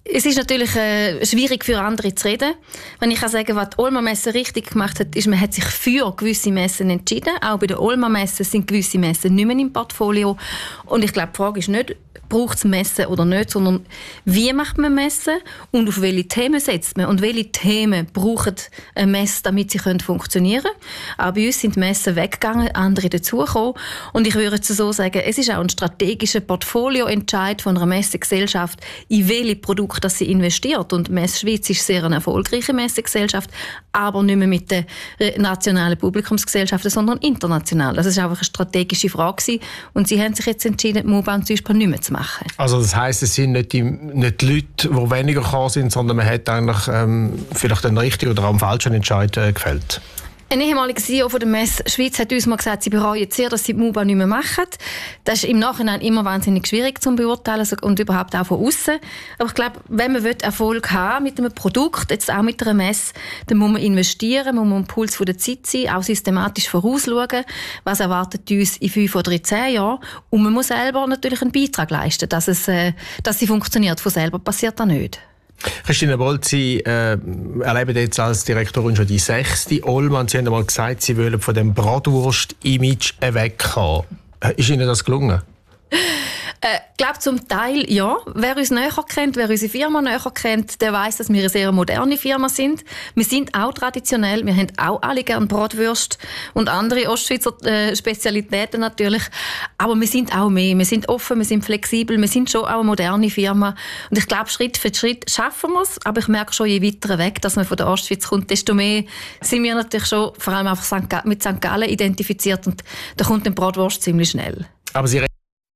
Es ist natürlich äh, schwierig für andere zu reden. Wenn ich kann sagen, was die Olma Messe richtig gemacht hat, ist, man hat sich für gewisse Messen entschieden. Auch bei der Olma Messe sind gewisse Messen nicht mehr im Portfolio. Und ich glaube, die Frage ist nicht, braucht es Messen oder nicht, sondern wie macht man Messen und auf welche Themen setzt man und welche Themen brauchen eine Messe, damit sie funktionieren können. Auch bei uns sind Messen weggegangen, andere dazugekommen. Und ich würde so sagen, es ist auch ein strategischer Portfolioentscheid von einer Messegesellschaft, in welche Produkte dass sie investiert. Und Messe Schweiz ist sehr eine erfolgreiche Messegesellschaft, aber nicht mehr mit den nationalen Publikumsgesellschaften, sondern international. Das ist einfach eine strategische Frage gewesen. Und sie haben sich jetzt entschieden, die Mobahn zum Beispiel nicht mehr zu machen. Also das heisst, es sind nicht die, nicht die Leute, die weniger gekommen sind, sondern man hat eigentlich ähm, vielleicht einen richtigen oder auch einen falschen Entscheid äh, gefällt. Ein ehemaliger C E O von der Messe Schweiz hat uns mal gesagt, sie bereuen sehr, dass sie die MUBA nicht mehr machen. Das ist im Nachhinein immer wahnsinnig schwierig zu beurteilen und überhaupt auch von außen. Aber ich glaube, wenn man Erfolg haben mit einem Produkt, jetzt auch mit einer Messe, dann muss man investieren, muss man am Puls der Zeit sein, auch systematisch vorausschauen, was erwartet uns in fünf oder in zehn Jahren. Und man muss selber natürlich einen Beitrag leisten, dass, es, äh, dass sie funktioniert. Von selber passiert das nicht. Christine Bold, Sie äh, erleben jetzt als Direktorin schon die sechste Olma und Sie haben einmal gesagt, Sie wollen von dem Bratwurst-Image wegkommen. Ist Ihnen das gelungen? Ich äh, glaube zum Teil ja. Wer uns näher kennt, wer unsere Firma näher kennt, der weiss, dass wir eine sehr moderne Firma sind. Wir sind auch traditionell, wir haben auch alle gerne Bratwürste und andere Ostschweizer äh, Spezialitäten natürlich. Aber wir sind auch mehr, wir sind offen, wir sind flexibel, wir sind schon auch eine moderne Firma. Und ich glaube, Schritt für Schritt schaffen wir es. Aber ich merke schon, je weiter weg, dass man von der Ostschweiz kommt, desto mehr sind wir natürlich schon vor allem auf Sankt Gallen, mit Sankt Gallen identifiziert. Und da kommt die Bratwurst ziemlich schnell. Aber Sie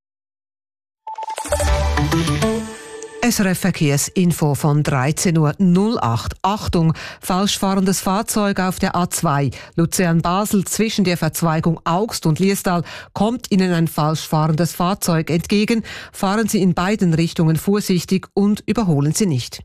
S R F Verkehrsinfo von dreizehn Uhr null acht. Achtung, falsch fahrendes Fahrzeug auf der A zwei. Luzern-Basel zwischen der Verzweigung Augst und Liestal kommt Ihnen ein falsch fahrendes Fahrzeug entgegen. Fahren Sie in beiden Richtungen vorsichtig und überholen Sie nicht.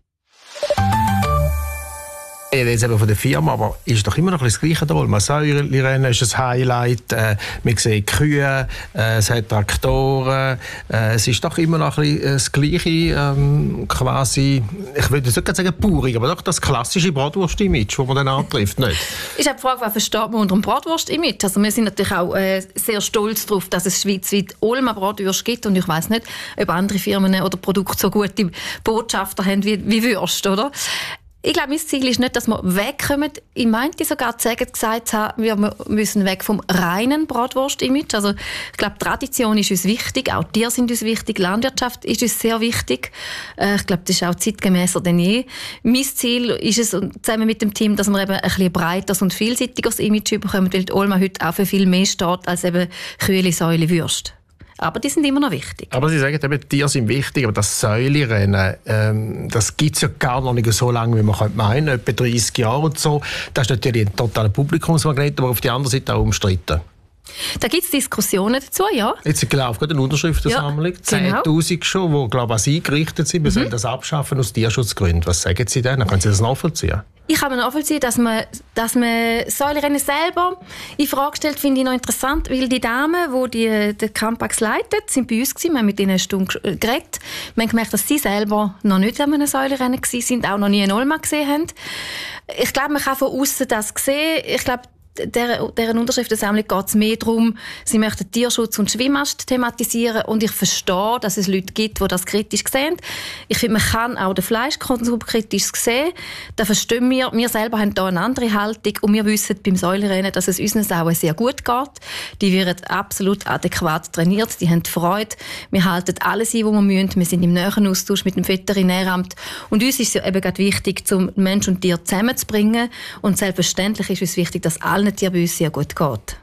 Ja, jetzt eben von der Firma, aber ist doch immer noch das Gleiche da. Man Säurerennen ist ein Highlight, äh, man sieht Kühe, äh, es hat Traktoren, äh, es ist doch immer noch ein bisschen das Gleiche, ähm, quasi, ich würde nicht sagen purig, aber doch das klassische Bratwurst-Image, das man dann antrifft, nicht? Ich habe die Frage, was versteht man unter dem Bratwurst-Image? Also wir sind natürlich auch äh, sehr stolz darauf, dass es schweizweit Olma Bratwurst gibt und ich weiss nicht, ob andere Firmen oder Produkte so gute Botschafter haben wie, wie Würst, oder? Ich glaube, mein Ziel ist nicht, dass wir wegkommen. Ich meinte sogar zu sagen, gesagt haben, wir müssen weg vom reinen Bratwurst-Image. Also, ich glaube, Tradition ist uns wichtig, auch Tiere sind uns wichtig, Landwirtschaft ist uns sehr wichtig. Äh, ich glaube, das ist auch zeitgemäßer denn je. Mein Ziel ist es, zusammen mit dem Team, dass wir eben ein bisschen breiteres und vielseitigeres Image bekommen, weil die Olma heute auch für viel mehr steht als eben Kühle, Säule, Würste. Aber die sind immer noch wichtig. Aber Sie sagen eben, Tiere sind wichtig, aber das Säulerennen, ähm, das gibt es ja gar noch nicht so lange, wie man meinen könnte, etwa dreißig Jahre und so. Das ist natürlich ein totaler Publikumsmagnet, aber auf der anderen Seite auch umstritten. Da gibt es Diskussionen dazu, ja. Jetzt läuft gerade eine Unterschriftensammlung, ja, zehntausend schon, die, glaube ich, an Sie gerichtet sind. Wir mhm. sollen das abschaffen aus Tierschutzgründen. Was sagen Sie denn? Können Sie das nachvollziehen? Ich kann mir nachvollziehen, dass man, dass man Säulerennen selber in Frage stellt, finde ich noch interessant, weil die Damen, die, die den Campax leiten, sind bei uns gewesen. Wir haben mit ihnen eine Stunde geredet. Wir haben gemerkt, dass sie selber noch nicht an einem Säulerennen gewesen sind, auch noch nie eine Olma gesehen haben. Ich glaube, man kann von außen das sehen. Ich glaube, Der, deren Unterschriftensammlung geht es mehr darum, sie möchten Tierschutz und Schwimmast thematisieren und ich verstehe, dass es Leute gibt, die das kritisch sehen. Ich finde, man kann auch den Fleischkonsum kritisch sehen. Da verstehen wir, wir selber haben hier eine andere Haltung und wir wissen beim Säulerennen, dass es unseren Sauen sehr gut geht. Die werden absolut adäquat trainiert, die haben Freude. Wir halten alles ein, was wir müssen. Wir sind im näheren Austausch mit dem Veterinäramt und uns ist es ja eben gerade wichtig, um Mensch und Tier zusammenzubringen und selbstverständlich ist es wichtig, dass alle Tier bei uns sehr gut geht.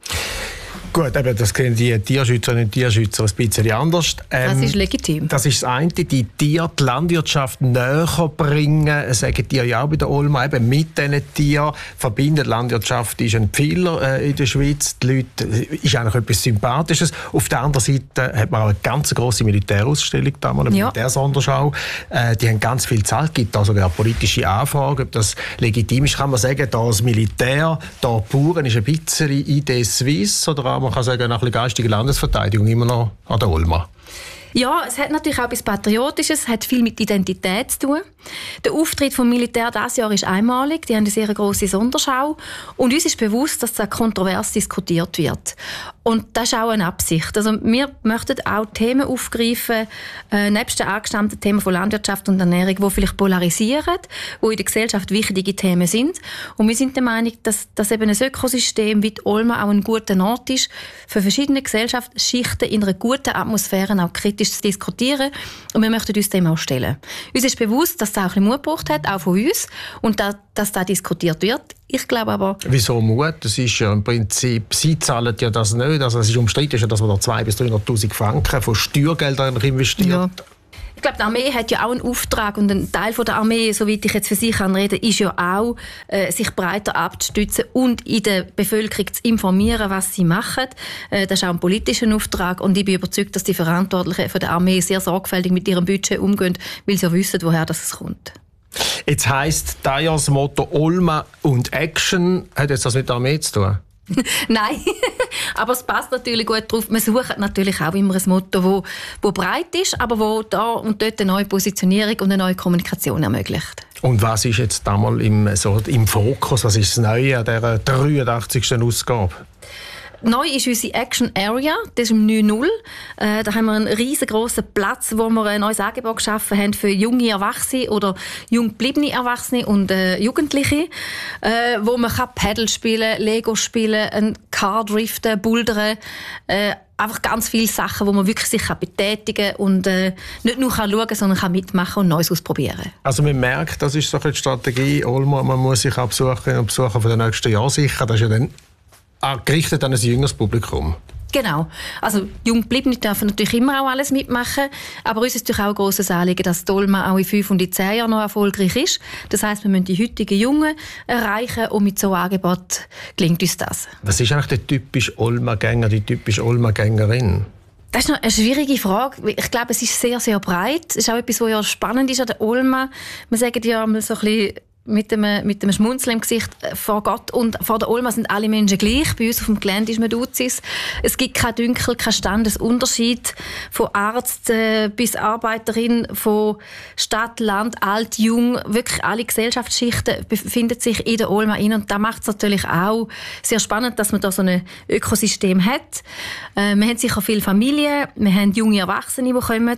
Gut, eben, das kennen die Tierschützer und Tierschützer ein bisschen anders. Ähm, das ist legitim. Das ist das eine, die Tiere, die Landwirtschaft näher bringen, sagen die ja auch bei der Olma, eben mit diesen Tieren verbindet. Landwirtschaft ist ein Pfeiler äh, in der Schweiz, die Leute, ist eigentlich etwas Sympathisches. Auf der anderen Seite hat man auch eine ganz grosse Militärausstellung da, eine ja. Militärsonderschau. Äh, die haben ganz viel Zeit, es gibt da sogar politische Anfragen, ob das legitim ist, kann man sagen, da das Militär, da Bauern ist ein bisschen Idee Suisse oder man kann sagen, nach einer geistigen Landesverteidigung immer noch an der Olma. Ja, es hat natürlich auch etwas Patriotisches, es hat viel mit Identität zu tun. Der Auftritt vom Militär dieses Jahr ist einmalig, die haben eine sehr grosse Sonderschau und uns ist bewusst, dass das kontrovers diskutiert wird. Und das ist auch eine Absicht. Also wir möchten auch Themen aufgreifen, äh, nebst den angestammten Themen von Landwirtschaft und Ernährung, die vielleicht polarisieren, die in der Gesellschaft wichtige Themen sind. Und wir sind der Meinung, dass, dass eben ein Ökosystem wie die Olma auch ein guter Ort ist, für verschiedene Gesellschaftsschichten in einer guten Atmosphäre auch kritisch zu diskutieren. Und wir möchten uns dem auch stellen. Uns ist bewusst, dass es auch ein bisschen Mut gebraucht hat, auch von uns, und dass, dass da diskutiert wird. Ich glaube aber... Wieso Mut? Das ist ja im Prinzip, Sie zahlen ja das nicht. Also es ist umstritten, dass man da zweihunderttausend bis dreihunderttausend Franken von Steuergeldern investiert. Ja. Ich glaube, die Armee hat ja auch einen Auftrag und ein Teil der Armee, soweit ich jetzt für Sie kann reden, ist ja auch, äh, sich breiter abzustützen und in der Bevölkerung zu informieren, was sie machen. Äh, das ist auch ein politischer Auftrag und ich bin überzeugt, dass die Verantwortlichen von der Armee sehr sorgfältig mit ihrem Budget umgehen, weil sie ja wissen, woher das kommt. Jetzt heisst das Motto Olma und Action, hat jetzt das mit der Armee zu tun? Nein, aber es passt natürlich gut drauf. Wir suchen natürlich auch immer ein Motto, wo, wo breit ist, aber wo da und dort eine neue Positionierung und eine neue Kommunikation ermöglicht. Und was ist jetzt da mal im, so, im Fokus? Was ist das Neue an dieser dreiundachtzigsten Ausgabe? Neu ist unsere Action Area, das ist im neun null. Äh, da haben wir einen riesengroßen Platz, wo wir ein neues Angebot geschaffen haben für junge Erwachsene oder jung gebliebene Erwachsene und äh, Jugendliche, äh, wo man kann Paddle spielen, Lego spielen, ein Car driften, bouldern, äh, einfach ganz viele Sachen, wo man wirklich sich betätigen kann und äh, nicht nur kann schauen, sondern kann mitmachen und Neues ausprobieren. Also man merkt, das ist so die Strategie, Olma, man muss sich auch Besucher und Besucher für den nächsten Jahr sichern. Das ist ja dann gerichtet an ein jüngeres Publikum. Genau. Also Junggebliebene dürfen natürlich immer auch alles mitmachen, aber uns ist natürlich auch ein grosses Anliegen, dass die Olma auch in fünf und in zehn Jahren noch erfolgreich ist. Das heisst, wir müssen die heutigen Jungen erreichen und mit so einem Angebot gelingt uns das. Was ist eigentlich der typische Olma-Gänger, die typische Olma-Gängerin? Das ist noch eine schwierige Frage. Ich glaube, es ist sehr, sehr breit. Es ist auch etwas, was ja spannend ist an der Olma. Wir sagen ja mal so ein bisschen mit einem, mit einem Schmunzeln im Gesicht, vor Gott und vor der Olma sind alle Menschen gleich. Bei uns auf dem Gelände ist man Duzis. Es gibt keinen Dünkel, keinen Standesunterschied. Von Arzt äh, bis Arbeiterin, von Stadt, Land, alt, jung. Wirklich alle Gesellschaftsschichten befinden sich in der Olma rein. Und da macht es natürlich auch sehr spannend, dass man da so ein Ökosystem hat. Äh, wir haben sicher viele Familien, wir haben junge Erwachsene, die kommen.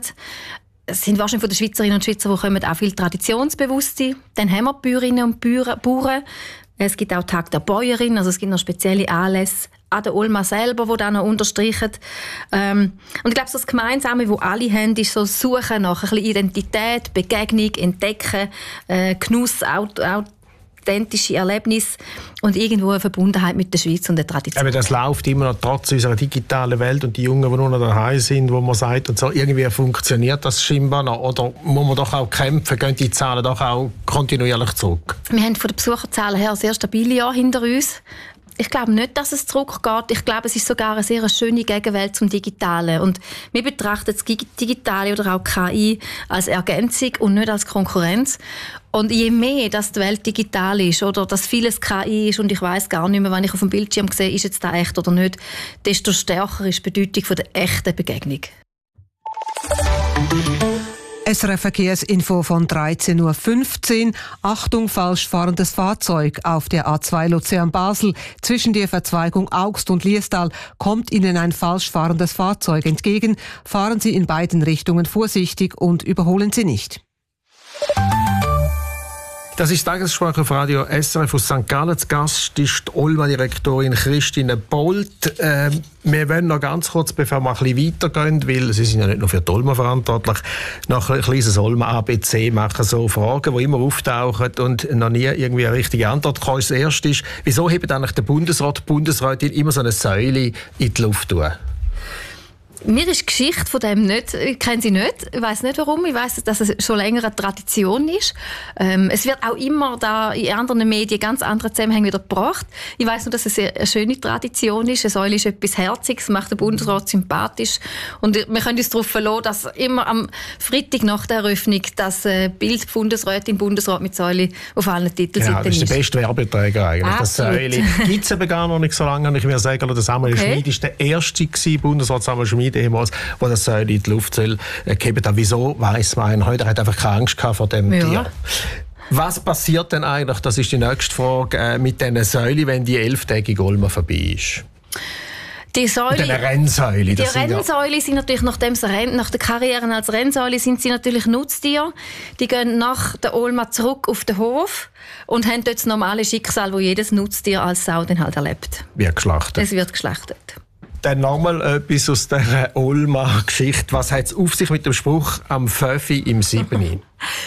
Es sind wahrscheinlich von den Schweizerinnen und Schweizer, die kommen, auch viele Traditionsbewusste. Dann haben wir Bäuerinnen und Bauern. Es gibt auch Tag der Bäuerin, also es gibt noch spezielle Anlässe an der Olma selber, die dann noch unterstreichen. Ähm, und ich glaube, so das Gemeinsame, das alle haben, ist so das Suchen nach ein bisschen Identität, Begegnung, Entdecken, äh, Genuss, Auto, Auto authentische Erlebnis und irgendwo eine Verbundenheit mit der Schweiz und der Tradition. Aber das läuft immer noch trotz unserer digitalen Welt und die Jungen, die nur noch daheim sind, wo man sagt, und so, irgendwie funktioniert das scheinbar noch. Oder muss man doch auch kämpfen, gehen die Zahlen doch auch kontinuierlich zurück? Wir haben von den Besucherzahlen her sehr stabile Jahre hinter uns. Ich glaube nicht, dass es zurückgeht. Ich glaube, es ist sogar eine sehr schöne Gegenwelt zum Digitalen. Und wir betrachten das Digitale oder auch K I als Ergänzung und nicht als Konkurrenz. Und je mehr, dass die Welt digital ist oder dass vieles K I ist und ich weiss gar nicht mehr, wenn ich auf dem Bildschirm sehe, ist jetzt da echt oder nicht, desto stärker ist die Bedeutung von der echten Begegnung. S R F Verkehrsinfo von dreizehn Uhr fünfzehn. Achtung, falsch fahrendes Fahrzeug auf der A zwei Luzern-Basel. Zwischen der Verzweigung Augst und Liestal kommt Ihnen ein falsch fahrendes Fahrzeug entgegen. Fahren Sie in beiden Richtungen vorsichtig und überholen Sie nicht. Das ist Tagesgespräch auf Radio S R F aus Sankt Gallen. Zu Gast ist die Olma-Direktorin Christine Bolt. Äh, wir wollen noch ganz kurz, bevor wir ein bisschen weitergehen, weil Sie sind ja nicht nur für die Olma verantwortlich, noch ein kleines Olma-A B C machen, so Fragen, die immer auftauchen und noch nie irgendwie eine richtige Antwort kommen. Das erste ist, wieso hebt eigentlich der Bundesrat, die Bundesrätin immer so eine Säule in die Luft tun? Mir ist die Geschichte von dem nicht, ich kenne sie nicht, ich weiss nicht warum, ich weiss, dass es schon länger eine Tradition ist. Ähm, es wird auch immer da in anderen Medien ganz andere Zusammenhänge wieder gebracht. Ich weiss nur, dass es eine schöne Tradition ist, eine Säule ist etwas Herziges, macht den Bundesrat sympathisch und wir können uns darauf verlassen, dass immer am Freitag nach der Eröffnung das Bild Bundesrätin, Bundesrat mit Säule auf allen Titelseiten ist. Genau, das ist der beste Werbeträger eigentlich. Absolut. Das Säule gibt es eben gar noch nicht so lange, ich mir sagen, der Samuel okay. Schmid war der erste Bundesrat Samuel Schmid Pyramide ehemals, wo das Säule in die Luft soll, äh, geben. Wieso weiss man heute? Er hat einfach keine Angst gehabt vor dem ja. Tier. Was passiert denn eigentlich, das ist die nächste Frage, äh, mit diesen Säulen, wenn die elftägige Olma vorbei ist? Die Säule, die Rennsäule. Die Rennsäule ja. sind natürlich, nachdem sie Renn, nach der Karriere als Rennsäule sind sie natürlich Nutztiere. Die gehen nach der Olma zurück auf den Hof und haben dort das normale Schicksal, wo jedes Nutztier als Sau dann halt erlebt. Wird geschlachtet. Es wird geschlachtet. Dann nochmal etwas aus dieser Olma-Geschichte. Was hat es auf sich mit dem Spruch «Am Pföfi im Siebeni»?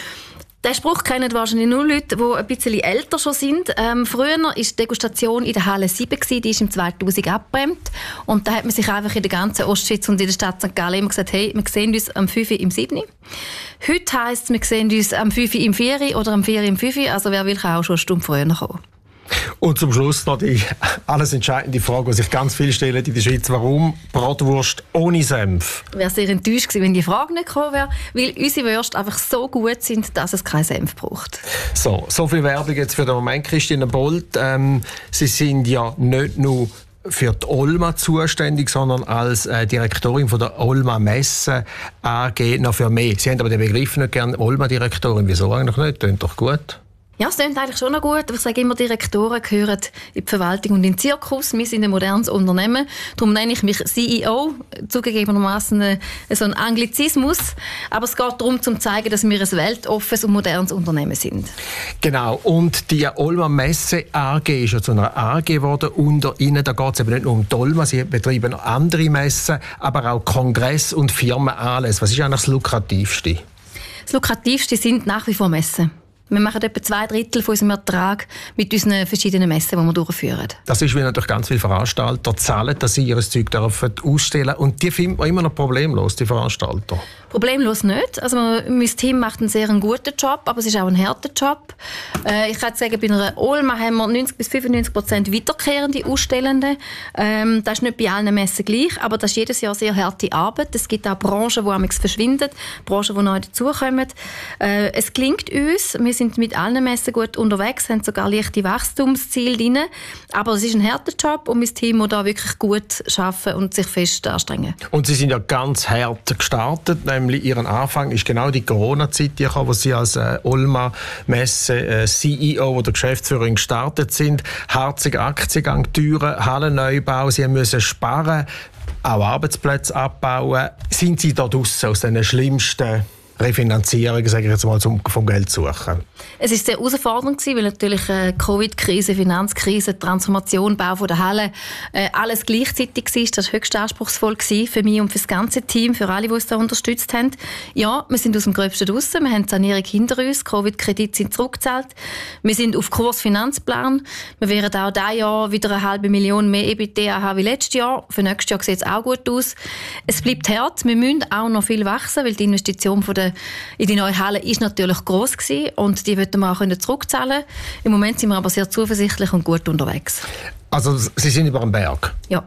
Den Spruch kennen wahrscheinlich nur Leute, die ein bisschen älter schon sind. Ähm, früher war die Degustation in der Halle sieben, die ist im zweitausend abgebrannt. Und da hat man sich einfach in der ganzen Ostschweiz und in der Stadt Sankt Gallen immer gesagt, hey, wir sehen uns am fünf im sieben. Heute heisst es, wir sehen uns am fünf im vier oder am vier im fünf. Also wer will, kann auch schon eine Stunde früher kommen. Und zum Schluss noch die alles entscheidende Frage, die sich ganz viele stellen in der Schweiz. Warum Bratwurst ohne Senf? Ich wäre sehr enttäuscht gewesen, wenn die Frage nicht gekommen wäre, weil unsere Würste einfach so gut sind, dass es keinen Senf braucht. So, so viel Werbung jetzt für den Moment, Christine Bolt. Ähm, Sie sind ja nicht nur für die Olma zuständig, sondern als äh, Direktorin von der Olma Messe A G noch für mehr. Sie haben aber den Begriff nicht gerne Olma-Direktorin. Wieso eigentlich nicht? Klingt doch gut. Ja, es klingt eigentlich schon noch gut, aber ich sage immer, Direktoren gehören in die Verwaltung und in den Zirkus. Wir sind ein modernes Unternehmen, darum nenne ich mich C E O, zugegebenermaßen so ein Anglizismus. Aber es geht darum, zu zeigen, dass wir ein weltoffenes und modernes Unternehmen sind. Genau, und die Olma Messe A G ist ja zu einer A G geworden. Unter Ihnen, da geht es eben nicht nur um die Olma, Sie betreiben noch andere Messen, aber auch Kongress- und Firmenanlässe. Was ist eigentlich das Lukrativste? Das Lukrativste sind nach wie vor Messen. Wir machen etwa zwei Drittel von unserem Ertrag mit unseren verschiedenen Messen, die wir durchführen. Das ist, weil natürlich ganz viele Veranstalter zahlen, dass sie ihr Zeug dürfen ausstellen. Und die finden wir immer noch problemlos, die Veranstalter. Problemlos nicht. Also mein Team macht einen sehr guten Job, aber es ist auch ein harter Job. Äh, ich kann sagen, bei einer Olma haben wir neunzig bis fünfundneunzig Prozent wiederkehrende Ausstellende. Ähm, das ist nicht bei allen Messen gleich, aber das ist jedes Jahr sehr harte Arbeit. Es gibt auch Branchen, die amigs verschwinden, Branchen, die neu dazukommen. Äh, es gelingt uns. Wir sind mit allen Messen gut unterwegs, haben sogar leichte Wachstumsziele drin. Aber es ist ein harter Job und mein Team muss da wirklich gut arbeiten und sich fest anstrengen. Und Sie sind ja ganz hart gestartet, nämlich Ihren Anfang ist genau die Corona-Zeit, wo Sie als äh, Olma-Messe äh, C E O oder Geschäftsführerin gestartet sind. Harziger Aktiengang, Türen, Hallenneubau, Sie müssen sparen, auch Arbeitsplätze abbauen. Sind Sie da draussen aus den schlimmsten Refinanzierung, sage ich jetzt mal, zum, vom Geld suchen? Es war sehr herausfordernd, weil natürlich äh, Covid-Krise, Finanzkrise, Transformation, Bau von der Halle, äh, alles gleichzeitig war. Das war höchst anspruchsvoll für mich und für das ganze Team, für alle, die uns da unterstützt haben. Ja, wir sind aus dem Gröbsten draussen, wir haben die Sanierung hinter uns, Covid-Kredite sind zurückgezahlt, wir sind auf Kurs Finanzplan, wir werden auch dieses Jahr wieder eine halbe Million mehr EBITDA haben wie letztes Jahr. Für nächstes Jahr sieht es auch gut aus. Es bleibt hart, wir müssen auch noch viel wachsen, weil die Investition von der in die neue Halle ist natürlich gross gewesen und die wollten wir auch zurückzahlen. Im Moment sind wir aber sehr zuversichtlich und gut unterwegs. Also Sie sind über dem Berg? Ja.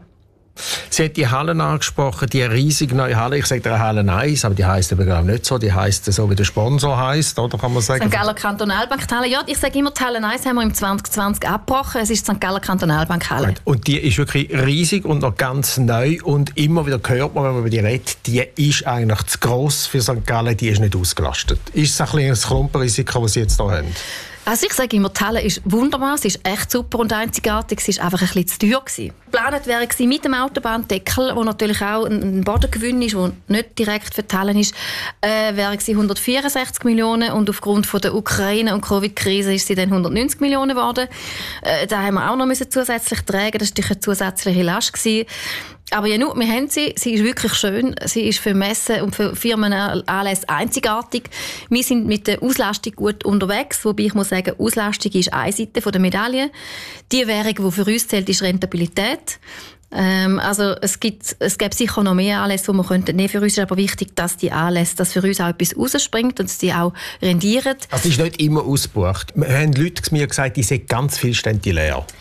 Sie hat die Hallen angesprochen, die riesige neue Halle. Ich sage der Halle eins, aber die heisst aber glaube nicht so. Die heisst so, wie der Sponsor heisst, oder kann man sagen? Sankt Galler Kantonalbank Halle. Ja, ich sage immer, die Halle eins haben wir im zwanzig zwanzig abgebrochen. Es ist die Sankt Galler Kantonalbank Halle. Und die ist wirklich riesig und noch ganz neu. Und immer wieder hört man, wenn man über die redet, die ist eigentlich zu gross für Sankt Gallen, die ist nicht ausgelastet. Ist es ein kleines Klumpenrisiko, das Sie jetzt hier haben? Also ich sage immer, die Halle ist wunderbar, sie ist echt super und einzigartig, sie war einfach ein bisschen zu teuer gewesen. Geplant wäre sie mit dem Autobahndeckel, wo natürlich auch ein Bodengewinn ist, der nicht direkt für die Halle ist, äh, wäre sie hundertvierundsechzig Millionen und aufgrund von der Ukraine- und Covid-Krise ist sie dann hundertneunzig Millionen geworden. Äh, da haben wir auch noch müssen zusätzlich tragen, das war natürlich eine zusätzliche Last gewesen. Aber ja, nur, wir haben sie. Sie ist wirklich schön. Sie ist für Messen und für Firmenanlässe einzigartig. Wir sind mit der Auslastung gut unterwegs. Wobei ich muss sagen, Auslastung ist eine Seite der Medaille. Die Währung, die für uns zählt, ist Rentabilität. Ähm, also es gibt, es gibt sicher noch mehr Anlässe, die wir könnten nehmen. Für uns ist aber wichtig, dass die Anlässe, dass für uns auch etwas rausspringt und dass die auch rendieren. Also es ist nicht immer ausgebucht. Wir haben Leute mir gesagt, die sind ganz viel Stände leer.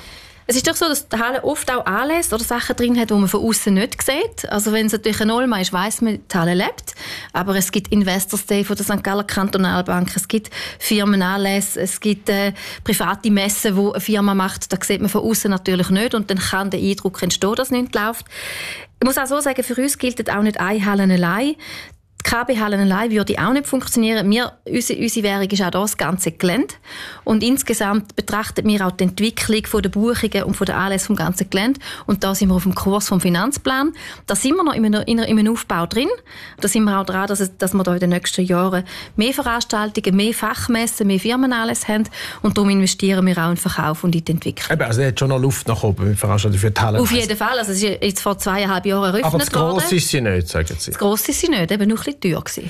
Es ist doch so, dass die Halle oft auch Anlässe oder Sachen drin hat, die man von außen nicht sieht. Also wenn es natürlich ein Olma ist, weiss man, die Halle lebt. Aber es gibt Investors Day von der Sankt Galler Kantonalbank, es gibt Firmenanlässe, es gibt äh, private Messen, die eine Firma macht. Da sieht man von außen natürlich nicht und dann kann der Eindruck entstehen, dass nichts läuft. Ich muss auch so sagen, für uns gilt auch nicht eine Halle allein. Die K B-Hallen allein würde auch nicht funktionieren. Wir, unsere, unsere Währung ist auch das ganze Gelände. Und insgesamt betrachten wir auch die Entwicklung von der Buchungen und von der Anlässe vom ganzen Gelände. Und da sind wir auf dem Kurs vom Finanzplan. Da sind wir noch in einem, in einem Aufbau drin. Da sind wir auch dran, dass, es, dass wir da in den nächsten Jahren mehr Veranstaltungen, mehr Fachmessen, mehr Firmenanlässe haben. Und darum investieren wir auch in den Verkauf und in die Entwicklung. Eben, also hat schon noch Luft nach oben mit Veranstaltungen für die Hallen. Auf jeden Fall. Also es ist jetzt vor zweieinhalb Jahren eröffnet worden. Aber zu gross ist sie nicht, sagen Sie. Zu gross ist sie nicht, eben nur ein bisschen teuer gewesen.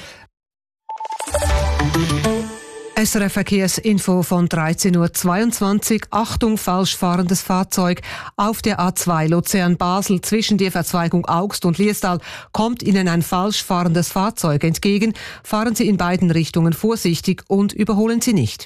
S R F Verkehrsinfo von dreizehn Uhr zweiundzwanzig. Achtung, falsch fahrendes Fahrzeug. Auf der A zwei Luzern-Basel zwischen der Verzweigung Augst und Liestal kommt Ihnen ein falsch fahrendes Fahrzeug entgegen. Fahren Sie in beiden Richtungen vorsichtig und überholen Sie nicht.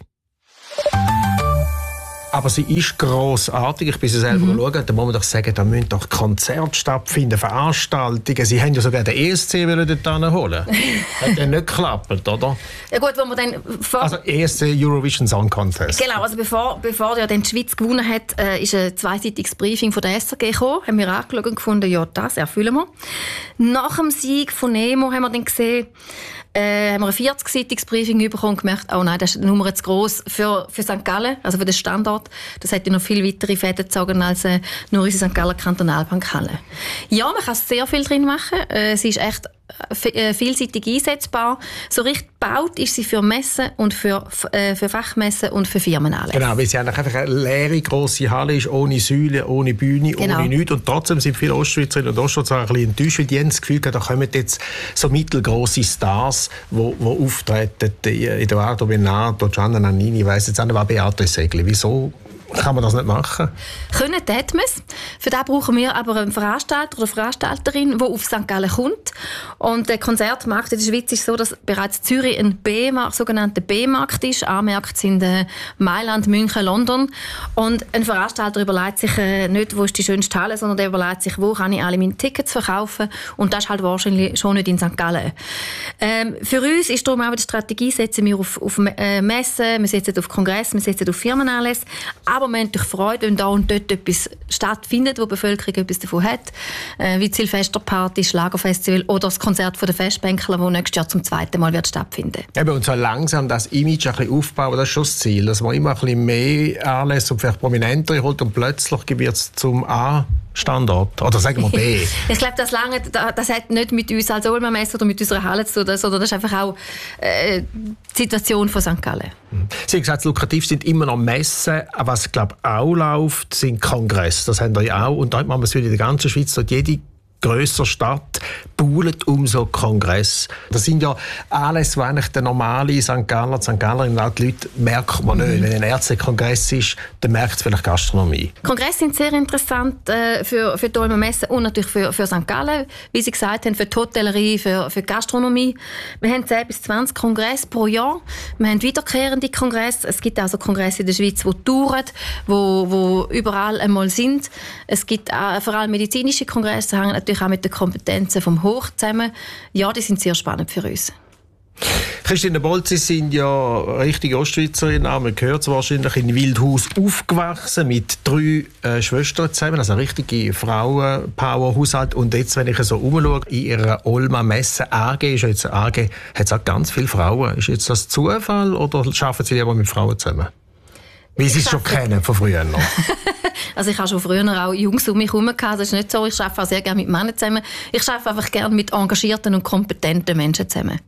Aber sie ist grossartig. Ich bin sie selber mhm. schauen. Da muss man doch sagen, da müssen doch Konzerte stattfinden, Veranstaltungen. Sie haben ja sogar den E S C dort holen. Hat ja nicht geklappt, oder? Ja gut, wo man dann vor also E S C Eurovision Song Contest. Genau, also bevor, bevor ja dann die Schweiz gewonnen hat, äh, ist ein zweiseitiges Briefing von der S R G gekommen. Haben wir angeschaut und gefunden, ja, das erfüllen wir. Nach dem Sieg von Nemo haben wir dann gesehen, Äh, haben wir ein vierzigseitiges Briefing bekommen und gemerkt, oh nein, das ist eine Nummer zu gross für, für Sankt Gallen, also für den Standort. Das hätte noch viel weitere Fäden gezogen als äh, nur unsere Sankt Galler Kantonalbankhalle. Ja, man kann sehr viel drin machen. Äh, sie ist echt äh, vielseitig einsetzbar. So richtig gebaut ist sie für Messen und für, äh, für Fachmessen und für Firmenanlässe. Genau, weil sie einfach eine leere, grosse Halle ist, ohne Säule, ohne Bühne, genau. ohne nichts. Und trotzdem sind viele Ostschweizerinnen und Ostschweizer ein bisschen enttäuscht, weil die haben das Gefühl, da kommen jetzt so mittelgrosse Stars, die auftreten in der Ardo Benato, Gianna Nannini, ich weiss jetzt auch nicht, was Beate Segli. Wieso kann man das nicht machen? Können, täten wir es. Für das brauchen wir aber einen Veranstalter oder Veranstalterin, die auf Sankt Gallen kommt. Und der Konzertmarkt in der Schweiz ist so, dass bereits Zürich ein B-Markt, sogenannter B-Markt ist. A-Märkte sind äh, Mailand, München, London. Und ein Veranstalter überlegt sich äh, nicht, wo ist die schönste Halle, sondern der überlegt sich, wo kann ich alle meine Tickets verkaufen. Und das ist halt wahrscheinlich schon nicht in Sankt Gallen. Ähm, für uns ist darum auch die Strategie, setzen wir auf, auf äh, Messen, wir setzen auf Kongress, wir setzen auf Firmenanlässe. Aber wir haben natürlich Freude, wenn da und dort etwas stattfindet, wo die Bevölkerung etwas davon hat. Äh, wie die Silvesterparty, Schlagerfestival oder das Konzert von der Festbänkler, das nächstes Jahr zum zweiten Mal wird stattfinden. Eben, und so langsam das Image ein bisschen aufbauen, das ist schon das Ziel. Dass man immer ein bisschen mehr Anlässe und vielleicht prominenter holt und plötzlich wird es zum A Standort. Oder sagen wir B. Ich glaube, das, lange, das hat nicht mit uns als Olma-Messe oder mit unserer Halle zu tun, sondern das ist einfach auch äh, die Situation von Sankt Gallen. Sie haben gesagt, lukrativ sind immer noch Messen. Was, ich glaube, auch läuft, sind Kongresse. Das haben wir ja auch. Und dort machen wir es in der ganzen Schweiz. Dort jede grösser Stadt buhlt um so Kongress. Das sind ja Anlässe, die eigentlich der normale Sankt Galler, Sankt Gallerin, die Leute merkt man nicht. Mhm. Wenn ein Ärztekongress ist, dann merkt es vielleicht Gastronomie. Kongresse sind sehr interessant äh, für, für die Olmer Messe und natürlich für, für Sankt Gallen. Wie Sie gesagt haben, für die Hotellerie, für, für die Gastronomie. Wir haben zehn bis zwanzig Kongresse pro Jahr. Wir haben wiederkehrende Kongresse. Es gibt auch so Kongresse in der Schweiz, die touren, wo, wo überall einmal sind. Es gibt auch, vor allem medizinische Kongresse, hängen natürlich auch mit den Kompetenzen vom Hoch zusammen. Ja, die sind sehr spannend für uns. Christine Bolt, Sie sind ja richtige Ostschweizerin, man gehört es wahrscheinlich, in Wildhaus aufgewachsen, mit drei äh, Schwestern zusammen, also eine richtige Frauen-Power-Haushalt. Und jetzt, wenn ich so umschaue, in Ihrer Olma-Messe A G, ist jetzt A G, hat es auch ganz viele Frauen. Ist jetzt das Zufall oder arbeiten Sie lieber mit Frauen zusammen? Wie Sie es schon kennen, von früher noch. Also ich habe schon früher auch Jungs um mich herum gehabt. Das ist nicht so. Ich arbeite auch sehr gerne mit Männern zusammen. Ich arbeite einfach gerne mit engagierten und kompetenten Menschen zusammen.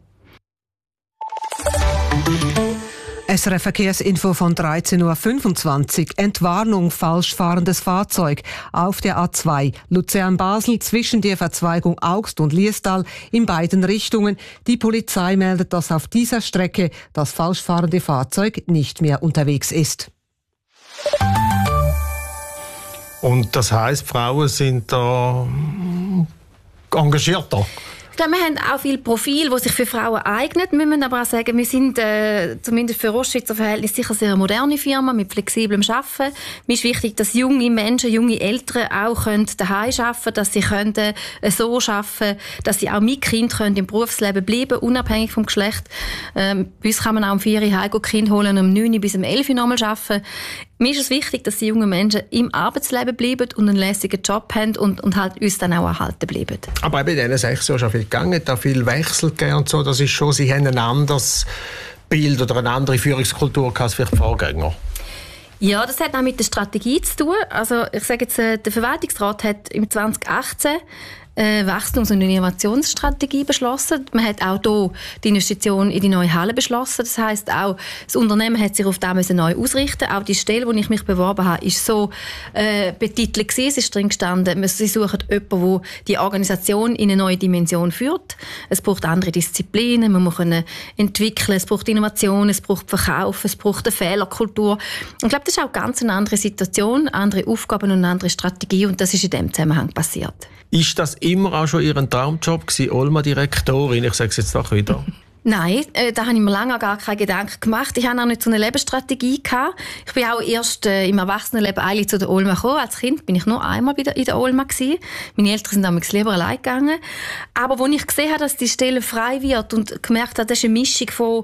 S R F Verkehrsinfo von dreizehn Uhr fünfundzwanzig. Entwarnung falsch fahrendes Fahrzeug auf der A zwei Luzern-Basel zwischen der Verzweigung Augst und Liestal in beiden Richtungen. Die Polizei meldet, dass auf dieser Strecke das falsch fahrende Fahrzeug nicht mehr unterwegs ist. Und das heisst, Frauen sind da engagierter? Ja, wir haben auch viele Profile, die sich für Frauen eignen. Wir müssen aber auch sagen, wir sind äh, zumindest für Ostschweizer Verhältnisse sicher sehr eine moderne Firma mit flexiblem Arbeiten. Mir ist wichtig, dass junge Menschen, junge Eltern auch können daheim arbeiten können, dass sie können, äh, so arbeiten können, dass sie auch mit Kind können im Berufsleben bleiben, unabhängig vom Geschlecht. Ähm, bei uns kann man auch um vier Uhr heim Kind holen, um neun Uhr bis um elf Uhr nochmal arbeiten. Mir ist es wichtig, dass die jungen Menschen im Arbeitsleben bleiben und einen lässigen Job haben und, und halt uns dann auch erhalten bleiben. Aber eben in diesen sechs Jahren schon viel gegangen, da viel Wechsel gegeben und so. Das ist schon, Sie haben ein anderes Bild oder eine andere Führungskultur als vielleicht Vorgänger. Ja, das hat auch mit der Strategie zu tun. Also ich sage jetzt, der Verwaltungsrat hat im zwanzig achtzehn eine Wachstums- und Innovationsstrategie beschlossen. Man hat auch hier die Investition in die neue Halle beschlossen. Das heisst auch, das Unternehmen hat sich auf das neu ausrichten. Auch die Stelle, wo ich mich beworben habe, ist so äh, betitelt gewesen. Es ist drin gestanden, sie suchen jemanden, der die Organisation in eine neue Dimension führt. Es braucht andere Disziplinen, man muss entwickeln, es braucht Innovation, es braucht Verkauf, es braucht eine Fehlerkultur. Und ich glaube, das ist auch ganz eine andere Situation, andere Aufgaben und eine andere Strategie und das ist in diesem Zusammenhang passiert. Ist das immer auch schon Ihr Traumjob gewesen, Olma-Direktorin? Ich sage es jetzt doch wieder. Nein, äh, da habe ich mir lange gar keine Gedanken gemacht. Ich hatte auch nicht so eine Lebensstrategie gehabt. Ich bin auch erst äh, im Erwachsenenleben eigentlich zu der Olma gekommen. Als Kind bin ich nur einmal in der Olma gewesen. Meine Eltern sind damals lieber allein gegangen. Aber als ich gesehen habe, dass die Stelle frei wird und gemerkt habe, das ist eine Mischung von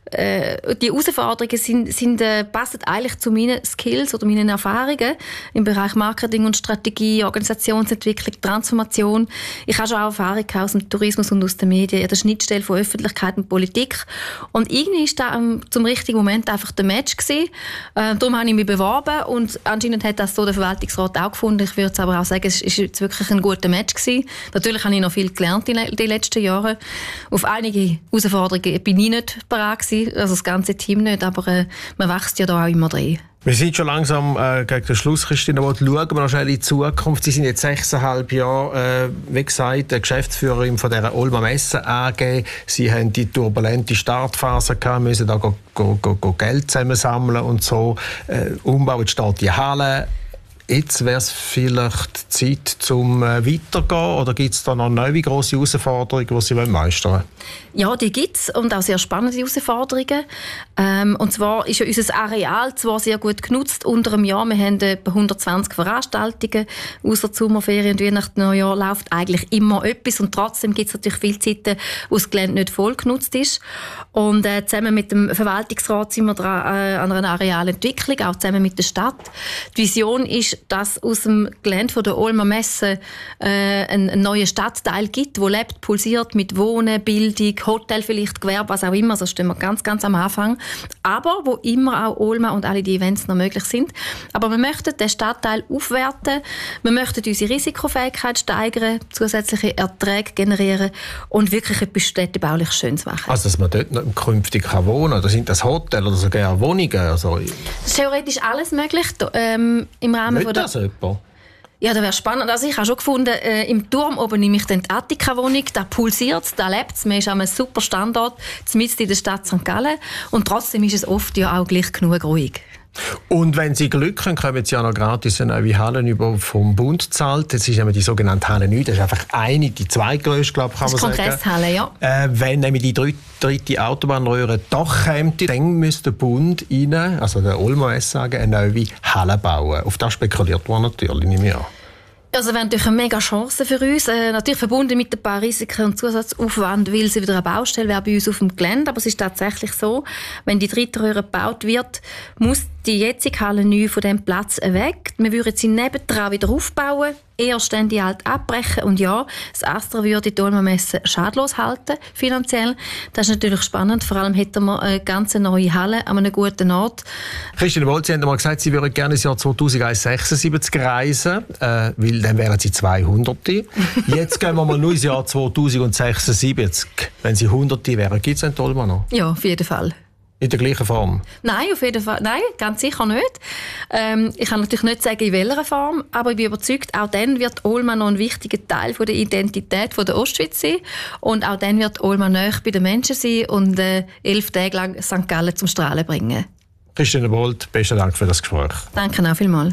äh, die Herausforderungen sind, sind, äh, passen eigentlich zu meinen Skills oder meinen Erfahrungen im Bereich Marketing und Strategie, Organisationsentwicklung, Transformation. Ich habe schon auch Erfahrung aus dem Tourismus und aus den Medien, an der Schnittstelle von Öffentlichkeit und Politik. Und irgendwie ist da ähm, zum richtigen Moment einfach der Match gewesen. Äh, darum habe ich mich beworben und anscheinend hat das so der Verwaltungsrat auch gefunden. Ich würde aber auch sagen, es ist jetzt wirklich ein guter Match gewesen. Natürlich habe ich noch viel gelernt in den letzten Jahren. Auf einige Herausforderungen bin ich nicht bereit gewesen, also das ganze Team nicht, aber äh, man wächst ja da auch immer drin. Wir sind schon langsam äh, gegen den Schluss, Christine. Schauen wir noch schnell in die Zukunft. Sie sind jetzt sechseinhalb Jahre, äh, wie gesagt, Geschäftsführerin von dieser Olma Messe A G. Sie haben die turbulente Startphase gehabt, müssen da go, go, go, go Geld zusammensammeln und so. Äh, Umbau, jetzt steht die Halle. Jetzt wäre es vielleicht Zeit, zum äh, weitergehen, oder gibt es da noch neue grosse Herausforderungen, die Sie meistern wollen? Ja, die gibt es und auch sehr spannende Herausforderungen. Ähm, und zwar ist ja unser Areal zwar sehr gut genutzt unter einem Jahr. Wir haben etwa hundertzwanzig Veranstaltungen. Ausser Sommerferien und Weihnachten, Neujahr läuft eigentlich immer etwas. Und trotzdem gibt es natürlich viele Zeiten, wo das Gelände nicht voll genutzt ist. Und äh, zusammen mit dem Verwaltungsrat sind wir dran, äh, an einer Arealentwicklung, auch zusammen mit der Stadt. Die Vision ist, dass aus dem Gelände von der Olma Messe äh, ein, ein neuer Stadtteil gibt, der lebt, pulsiert mit Wohnen, Bildung, Hotel vielleicht, Gewerbe, was auch immer. So stehen wir ganz, ganz am Anfang. Aber wo immer auch Olma und alle die Events noch möglich sind. Aber wir möchten den Stadtteil aufwerten. Wir möchten unsere Risikofähigkeit steigern, zusätzliche Erträge generieren und wirklich etwas städtebaulich Schönes machen. Also, dass man dort noch künftig kann wohnen kann? Oder sind das Hotels oder sogar Wohnungen? Also, das ist theoretisch alles möglich. Ähm, im Rahmen von der das jemand? Ja, das wäre spannend. Also ich habe schon gefunden, äh, im Turm oben nehme ich dann die Attika-Wohnung, da pulsiert es, da lebt es. Man ist an einem super Standort, mitten in der Stadt Sankt Gallen. Und trotzdem ist es oft ja auch gleich genug ruhig. Und wenn Sie Glück haben, kommen Sie ja noch gratis eine neue Halle über vom Bund gezahlt. Das ist die sogenannte Halle neun. Das ist einfach eine, die zweitgrößte, glaube ich, kann man sagen. Das ist Kongresshalle, ja. Äh, wenn nämlich die dritte, dritte Autobahnröhre doch kommt, dann müsste der Bund rein, also der Olma S A G, eine neue Halle bauen. Auf das spekuliert man natürlich, nehme ich an. Also wäre natürlich eine mega Chance für uns. Äh, natürlich verbunden mit ein paar Risiken und Zusatzaufwand, weil sie wieder eine Baustelle wäre bei uns auf dem Gelände. Aber es ist tatsächlich so, wenn die dritte Röhre gebaut wird, muss die jetzige Halle neu von diesem Platz weg. Wir würden sie nebendran wieder aufbauen, erst dann die alte abbrechen. Und ja, das Astra würde die Olma Messe schadlos halten, finanziell. Das ist natürlich spannend. Vor allem hätten wir eine ganz neue Halle an einem guten Ort. Christine Bolt, Sie haben mal gesagt, Sie würden gerne ins Jahr zweitausendsechsundsiebzig reisen, äh, weil dann wären Sie zweihundert. Jetzt gehen wir mal nur ins Jahr zweitausendsechsundsiebzig. Wenn Sie hundert wären, gibt es einen Olma noch? Ja, auf jeden Fall. In der gleichen Form? Nein, auf jeden Fall. Nein, ganz sicher nicht. Ähm, ich kann natürlich nicht sagen, in welcher Form, aber ich bin überzeugt, auch dann wird Olma noch ein wichtiger Teil von der Identität von der Ostschweiz sein. Und auch dann wird Olma nahe bei den Menschen sein und äh, elf Tage lang Sankt Gallen zum Strahlen bringen. Christine Bolt, besten Dank für das Gespräch. Danke auch vielmals.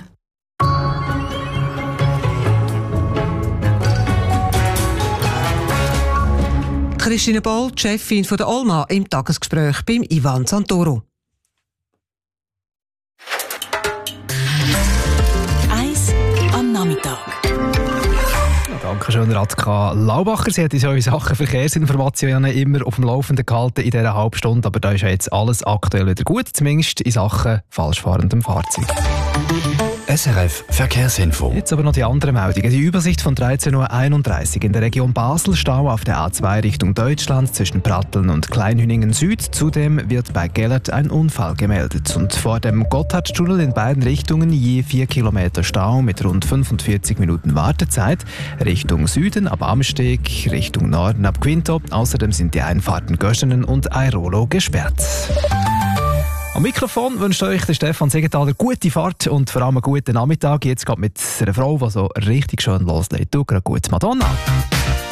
Christine Boll, die Chefin von der Olma, im Tagesgespräch beim Ivan Santoro. Eis am Nachmittag. Dankeschön, Radka Laubacher. Sie hat uns in Sachen Verkehrsinformationen immer auf dem Laufenden gehalten in dieser halben Stunde, aber da ist ja jetzt alles aktuell wieder gut, zumindest in Sachen falschfahrendem Fahrzeug. S R F Verkehrsinfo. Jetzt aber noch die anderen Meldungen. Die Übersicht von dreizehn Uhr einunddreißig. In der Region Basel Stau auf der A zwei Richtung Deutschland zwischen Pratteln und Kleinhüningen Süd. Zudem wird bei Gellert ein Unfall gemeldet. Und vor dem Gotthardtunnel in beiden Richtungen je vier Kilometer Stau mit rund fünfundvierzig Minuten Wartezeit. Richtung Süden ab Amsteg, Richtung Norden ab Quinto. Außerdem sind die Einfahrten Göschenen und Airolo gesperrt. Am Mikrofon wünscht euch der Stefan Siegenthaler gute Fahrt und vor allem einen guten Nachmittag. Jetzt geht mit einer Frau, die so richtig schön loslegt. Du, gerade gut, Madonna.